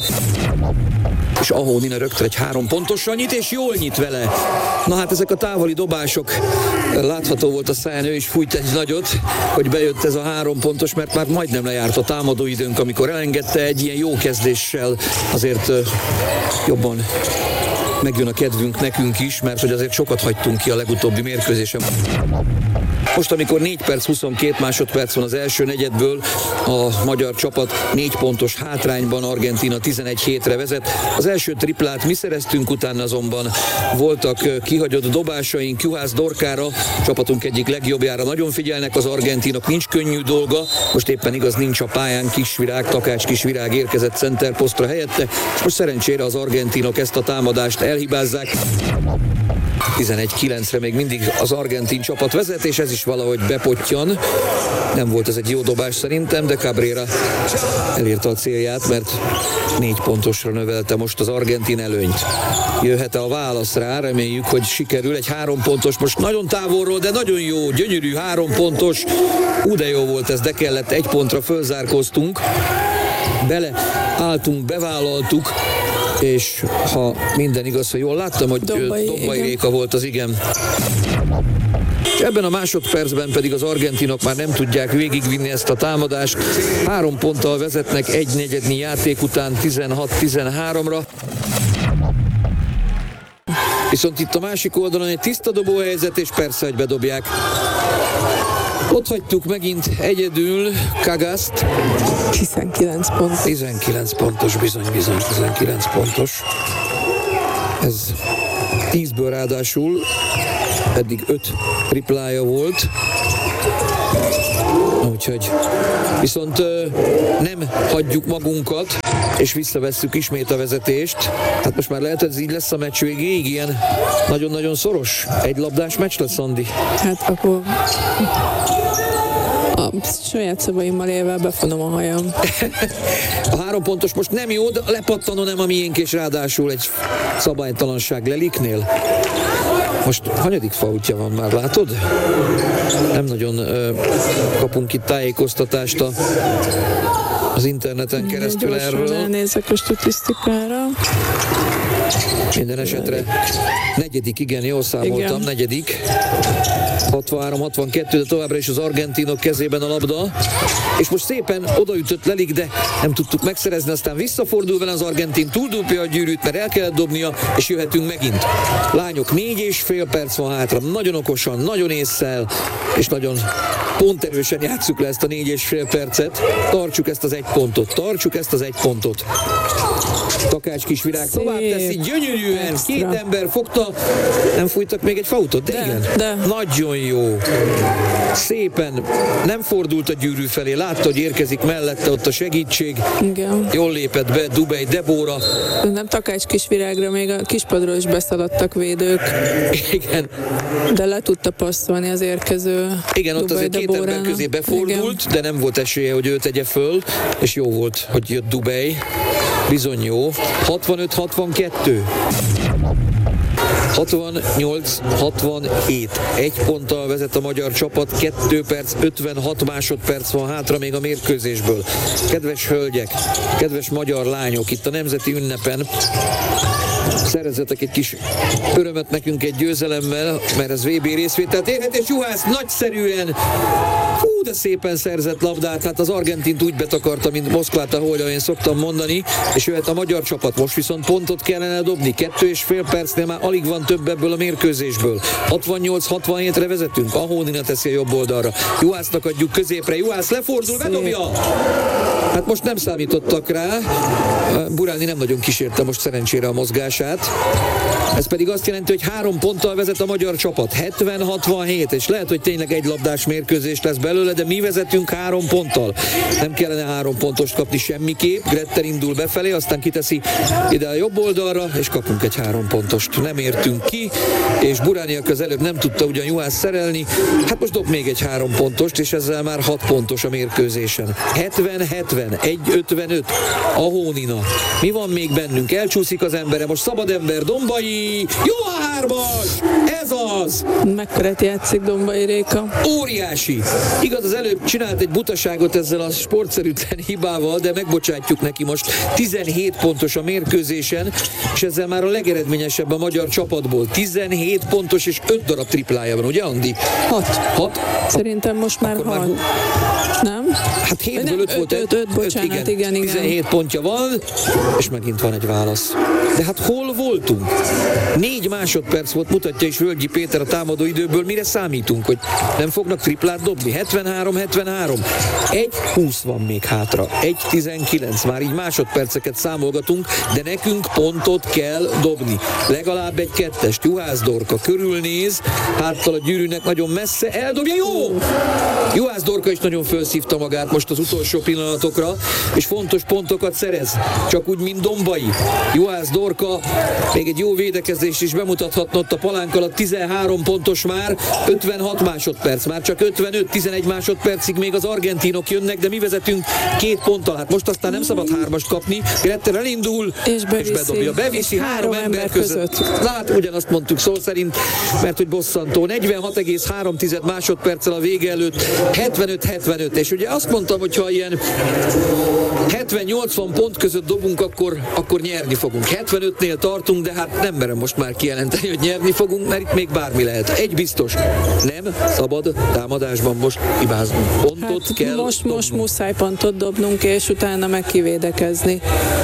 És Ahónina rögtön egy 3 pontosan nyit, és jól nyit vele. Na hát ezek a távoli dobások, látható volt a száján, ő is fújt egy nagyot, hogy bejött ez a 3 pontos, mert már majdnem lejárt a támadóidőnk, amikor elengedte egy ilyen jó kezdéssel, azért jobban megjön a kedvünk nekünk is, mert hogy azért sokat hagytunk ki a legutóbbi mérkőzésen. Most, amikor 4 perc 22 másodperc van az első negyedből, a magyar csapat 4 pontos hátrányban, Argentína 11-7-re vezet. Az első triplát mi szereztünk, utána azonban voltak kihagyott dobásaink Juhász Dorkára, csapatunk egyik legjobbjára nagyon figyelnek az argentinok, nincs könnyű dolga, most éppen igaz nincs a pályán Kisvirág, Takács Kisvirág érkezett centerposztra helyette, és most szerencsére az argentinok ezt a támadást elhibázzák. 11-9-re még mindig az argentin csapat vezet, és ez is valahogy bepottyan. Nem volt ez egy jó dobás szerintem, de Cabrera elérte a célját, mert 4 pontosra növelte most az argentin előnyt. Jöhet a válasz rá, reméljük, hogy sikerül. Egy 3 pontos, most nagyon távolról, de nagyon jó, gyönyörű 3 pontos. De jó volt ez, de kellett 1 pontra, fölzárkóztunk. Beleálltunk, bevállaltuk, és ha minden igaz, hogy jól láttam, hogy Dombai Réka volt az, igen. És ebben a másodpercben pedig az argentinok már nem tudják végigvinni ezt a támadást. 3 ponttal vezetnek egy negyednyi játék után 16-13-ra. Viszont itt a másik oldalon egy tiszta dobóhelyzet, és persze, hogy bedobják. Ott hagytuk megint egyedül Kagaszt. 19 pont. 19 pontos, bizony, 19 pontos. Ez 10-ből ráadásul, eddig 5 triplája volt. Úgyhogy viszont nem hagyjuk magunkat, és visszavesszük ismét a vezetést. Hát most már lehet, hogy ez így lesz a meccs végéig, ilyen nagyon-nagyon szoros. Egy labdás meccs lesz, Andi. Hát akkor a saját szavaimmal élve befonom a hajam. A 3 pontos most nem jó, de lepattanó nem a miénk, és ráadásul egy szabálytalanság Leliknél. Most hanyadik faultja van már, látod? Nem nagyon kapunk itt tájékoztatást az interneten keresztül erről. Elnézek a statisztikára. Minden esetre negyedik, igen, jól számoltam, igen. Negyedik. 63-62, de továbbra is az argentinok kezében a labda. És most szépen odaütött Lelik, de nem tudtuk megszerezni, aztán visszafordul vele az argentin, túldobja a gyűrűt, mert el kellett dobnia, és jöhetünk megint. Lányok, 4,5 perc van hátra, nagyon okosan, nagyon ésszel, és nagyon ponterősen játsszuk le ezt a 4,5 percet. Tartsuk ezt az 1 pontot, Takács Kisvirág tovább teszi, gyönyörűen, extra. 2 ember fogta, nem fújtak még egy fautot, de igen. De. Nagyon jó. Szépen nem fordult a gyűrű felé, látta, hogy érkezik mellette ott a segítség. Igen. Jól lépett be Dubej, Debóra. Nem Takács Kisvirágra, még a kispadról is beszaladtak védők. Igen. De le tudta passzolni az érkező. Igen, ott azért 2 ember közé befordult, igen. De nem volt esélye, hogy ő tegye föl, és jó volt, hogy jött Dubej. Bizony jó. 65-62. 68-67. 1 ponttal vezet a magyar csapat, 2 perc, 56 másodperc van hátra még a mérkőzésből. Kedves hölgyek, kedves magyar lányok, itt a nemzeti ünnepen szerezzetek egy kis örömet nekünk egy győzelemmel, mert ez VB részvételt érhet, és Juhász nagyszerűen, de szépen szerzett labdát, hát az argentint úgy betakarta, mint Moszkvát, ahogy én szoktam mondani, és jöhet a magyar csapat. Most viszont pontot kellene dobni, 2,5 percnél már alig van több ebből a mérkőzésből. 68-67-re vezetünk, Ahónina teszi a jobb oldalra. Juhásznak adjuk középre, Juhász lefordul, bedobja! Hát most nem számítottak rá, Buráni nem nagyon kísérte most szerencsére a mozgását. Ez pedig azt jelenti, hogy 3 ponttal vezet a magyar csapat, 70-67, és lehet, hogy tényleg egy labdás mérkőzés lesz belőle, de mi vezetünk 3 ponttal. Nem kellene 3 pontost kapni semmiképp. Gretter indul befelé, aztán kiteszi ide a jobb oldalra, és kapunk egy 3 pontost. Nem értünk ki, és Burániak az előbb nem tudta ugyan Juhász szerelni. Hát most dob még egy 3 pontost, és ezzel már 6 pontos a mérkőzésen. 70-70, 1-55, Ahónina. Mi van még bennünk? Elcsúszik az embere, most szabad ember, Dombai. Jó a 3-as! Ez az! Mekkorát játszik Dombai Réka? Óriási! Igaz, az előbb csinált egy butaságot ezzel a sportszerűtlen hibával, de megbocsátjuk neki most. 17 pontos a mérkőzésen, és ezzel már a legeredményesebb a magyar csapatból. 17 pontos és 5 darab triplája van, ugye, Andi? 6. Szerintem most már 6. Nem? Hát 7-ből 5 volt. 5, bocsánat, igen. 17 pontja van, és megint van egy válasz. De hát hol voltunk? 4 másodperc volt, mutatja is Völgyi Péter a támadó időből, mire számítunk, hogy nem fognak triplát dobni? 73-73. 1-20 van még hátra. 1-19. Már így másodperceket számolgatunk, de nekünk pontot kell dobni. Legalább egy kettest. Juhász Dorka körülnéz, háttal a gyűrűnek nagyon messze, eldobja, jó! Juhász Dorka is nagyon felszívta magát most az utolsó pillanatokra, és fontos pontokat szerez. Csak úgy, mint Dombai. Juhász Dorka még egy jó védekezést is bemutathatna ott a palánk alatt, 13 pontos már, 56 másodperc, már csak 55-11 másodpercig még az argentinok jönnek, de mi vezetünk 2 ponttal. Hát most aztán nem szabad 3-ast kapni. Gretter elindul, és bedobja. Beviszi 3 ember között. Hát ugyanazt mondtuk szó szerint, mert hogy bosszantó. 46,3 másodperccel a vége előtt, 75-75, és ugye azt mondtam, hogy ha ilyen 70-80 pont között dobunk, akkor nyerni fogunk. 75-nél tartunk, de hát nem merem most már kijelenteni, hogy nyerni fogunk, mert itt még bármi lehet. Egy biztos, nem szabad támadásban most hibáznunk. Pontot kell most muszáj pontot dobnunk, és utána meg kivédekezni.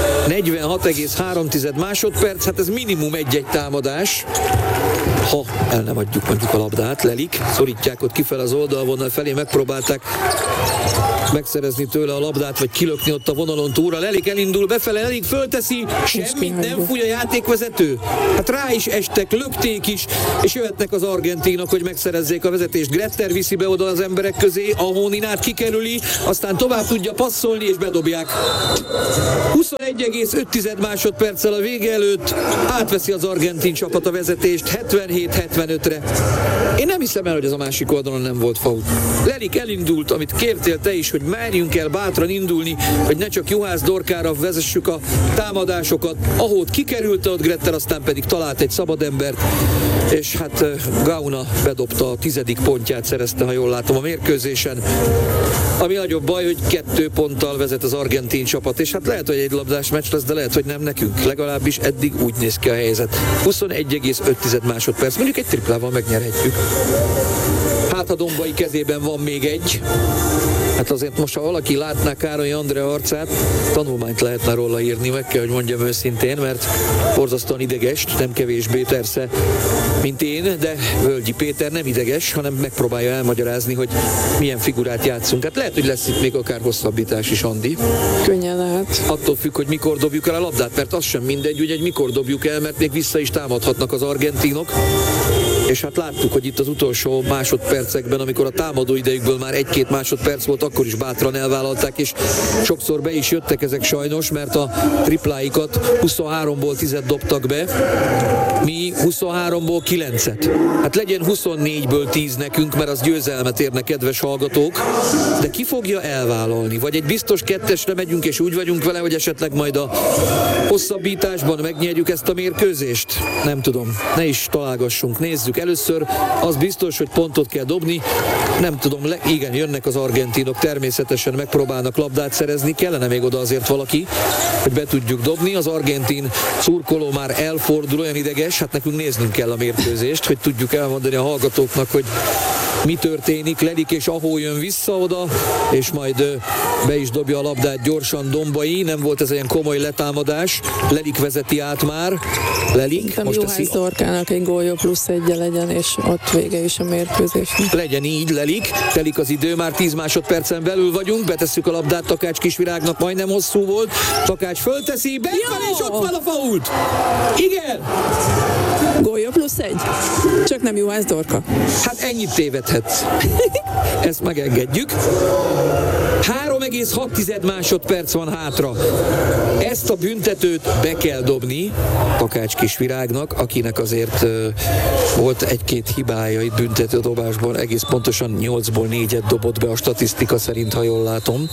46,3 másodperc, hát ez minimum egy támadás. Ha el nem adjuk mondjuk a labdát, lelik, szorítják ott kifel az oldalvonal felé, megpróbálták megszerezni tőle a labdát, vagy kilökni ott a vonalon túlra. Lelik elindul befele, Lelik fölteszi, semmit nem fúj a játékvezető. Hát rá is estek, lökték is, és jöhetnek az argentinok, hogy megszerezzék a vezetést. Gretter viszi be oda az emberek közé, a Hóninát kikerüli, aztán tovább tudja passzolni, és bedobják. 21,5 másodperccel a vége előtt átveszi az argentin csapat a vezetést 77-75-re. Én nem hiszem el, hogy ez a másik oldalon nem volt faul. Lelik elindult, amit kértél te is, hogy merjünk el bátran indulni, hogy ne csak Juhász Dorkára vezessük a támadásokat. Ahol kikerült ott Gretter, aztán pedig talált egy szabadembert, és hát Gauna bedobta a 10. pontját, szerezte, ha jól látom, a mérkőzésen. Ami nagyobb baj, hogy 2 ponttal vezet az argentin csapat, és hát lehet, hogy egy labdás meccs lesz, de lehet, hogy nem nekünk. Legalábbis eddig úgy néz ki a helyzet. 21,5 másodperc, mondjuk egy triplával megnyerhetjük. Hát a Dombai kezében van még egy. Hát azért most, ha valaki látná Károly Andrea arcát, tanulmányt lehetne róla írni, meg kell, hogy mondjam őszintén, mert borzasztóan ideges, nem kevésbé persze, mint én, de Völgyi Péter nem ideges, hanem megpróbálja elmagyarázni, hogy milyen figurát játszunk. Hát lehet, hogy lesz itt még akár hosszabbítás is, Andi. Könnyen lehet. Attól függ, hogy mikor dobjuk el a labdát, mert az sem mindegy, hogy mikor dobjuk el, mert még vissza is támadhatnak az argentinok. És hát láttuk, hogy itt az utolsó másodpercekben, amikor a támadó idejükből már 1-2 másodperc volt, akkor is bátran elvállalták, és sokszor be is jöttek ezek sajnos, mert a tripláikat 23-ból 10-et dobtak be, mi 23-ból 9-et. Hát legyen 24-ből 10 nekünk, mert az győzelmet érne, kedves hallgatók, de ki fogja elvállalni? Vagy egy biztos 2-esre megyünk, és úgy vagyunk vele, hogy esetleg majd a hosszabbításban megnyerjük ezt a mérkőzést? Nem tudom, ne is találgassunk, nézzük. Először az biztos, hogy pontot kell dobni, nem tudom, igen, jönnek az argentinok, természetesen megpróbálnak labdát szerezni, kellene még oda azért valaki, hogy be tudjuk dobni. Az argentin szurkoló már elfordul, olyan ideges, hát nekünk néznünk kell a mérkőzést, hogy tudjuk elmondani a hallgatóknak, hogy mi történik. Lelik és Ahó jön vissza oda, és majd be is dobja a labdát gyorsan Dombai. Nem volt ez ilyen komoly letámadás. Lelik vezeti át már. Lelik. Most Juhász Dorkának egy gólja plusz 1 legyen, és ott vége is a mérkőzésnek. Legyen így, Lelik. Telik az idő, már 10 másodpercen belül vagyunk. Betesszük a labdát Takács Kisvirágnak, majdnem hosszú volt. Takács fölteszi, befelé, és ott van a fault. Igen! Gólja plusz 1. Csak nem Juhász Dorka. Hát ennyit tévedhetsz. Ezt megengedjük. 3,6 másodperc van hátra. Ezt a büntetőt be kell dobni Takács Kisvirágnak, akinek azért volt 1-2 hibája itt büntetődobásban, egész pontosan 8-ból 4-et dobott be a statisztika szerint, ha jól látom.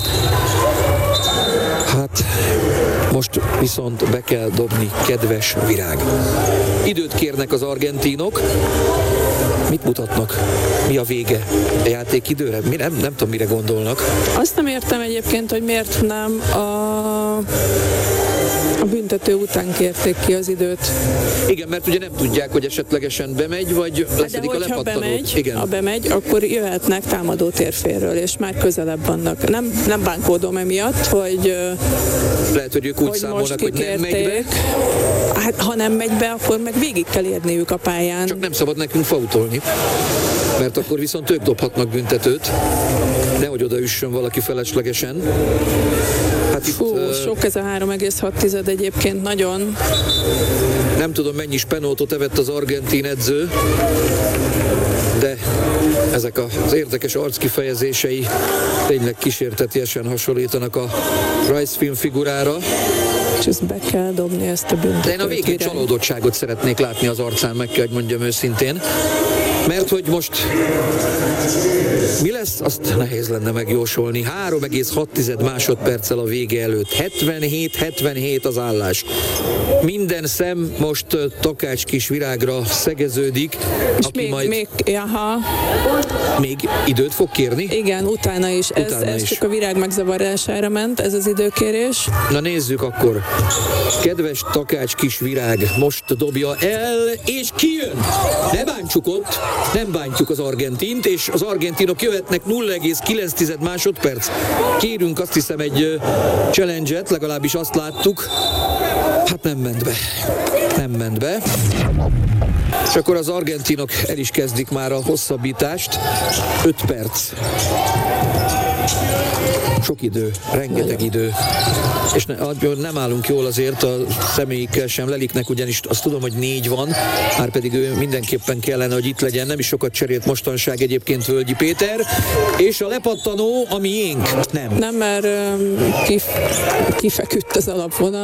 Hát most viszont be kell dobni, kedves Virág. Időt kérnek az argentinok. Mit mutatnak? Mi a vége? A játék időre? Nem tudom, mire gondolnak. Azt nem értem egyébként, hogy miért nem a büntető után kérték ki az időt. Igen, mert ugye nem tudják, hogy esetlegesen bemegy, vagy leszedik a lepattanót. Ha bemegy, akkor jöhetnek támadó térfélről, és már közelebb vannak. Nem bánkódom emiatt, hogy lehet, hogy ők úgy számolnak, hogy nem megy be. Hát, ha nem megy be, akkor meg végig kell érniük a pályán. Csak nem szabad nekünk fautolni, mert akkor viszont ők dobhatnak büntetőt. Nehogy odaüssön valaki feleslegesen. Hát sok ez a 3,6 egyébként, nagyon. Nem tudom, mennyi spenótot evett az argentin edző, de ezek az érdekes arckifejezései tényleg kísértetiesen hasonlítanak a rajzfilm figurára. És ezt be kell dobni, ezt a büntetőt. De én a végén csalódottságot szeretnék látni az arcán, meg kell, hogy mondjam őszintén. Mert hogy most mi lesz, azt nehéz lenne megjósolni. 3,6 másodperccel a vége előtt. 77-77 az állás. Minden szem most Takács Kisvirágra szegeződik. És még időt fog kérni? Igen, utána is. Ez csak a Virág megzavarására ment, ez az időkérés. Na nézzük akkor. Kedves Takács Kisvirág most dobja el, és kijön! Ne bántsuk ott! Nem bántjuk az argentint, és az argentinok jöhetnek 0,9 másodperc. Kérünk azt hiszem egy challenge-et, legalábbis azt láttuk. Hát nem ment be. És akkor az argentinok el is kezdik már a hosszabbítást. 5 perc. Sok idő, rengeteg idő. És nem állunk jól azért a személyikkel sem. Leliknek ugyanis azt tudom, hogy 4 van, már pedig ő mindenképpen kellene, hogy itt legyen. Nem is sokat cserélt mostanság egyébként Völgyi Péter. És a lepattanó a miénk. Nem, mert kifeküdt az alapvonal.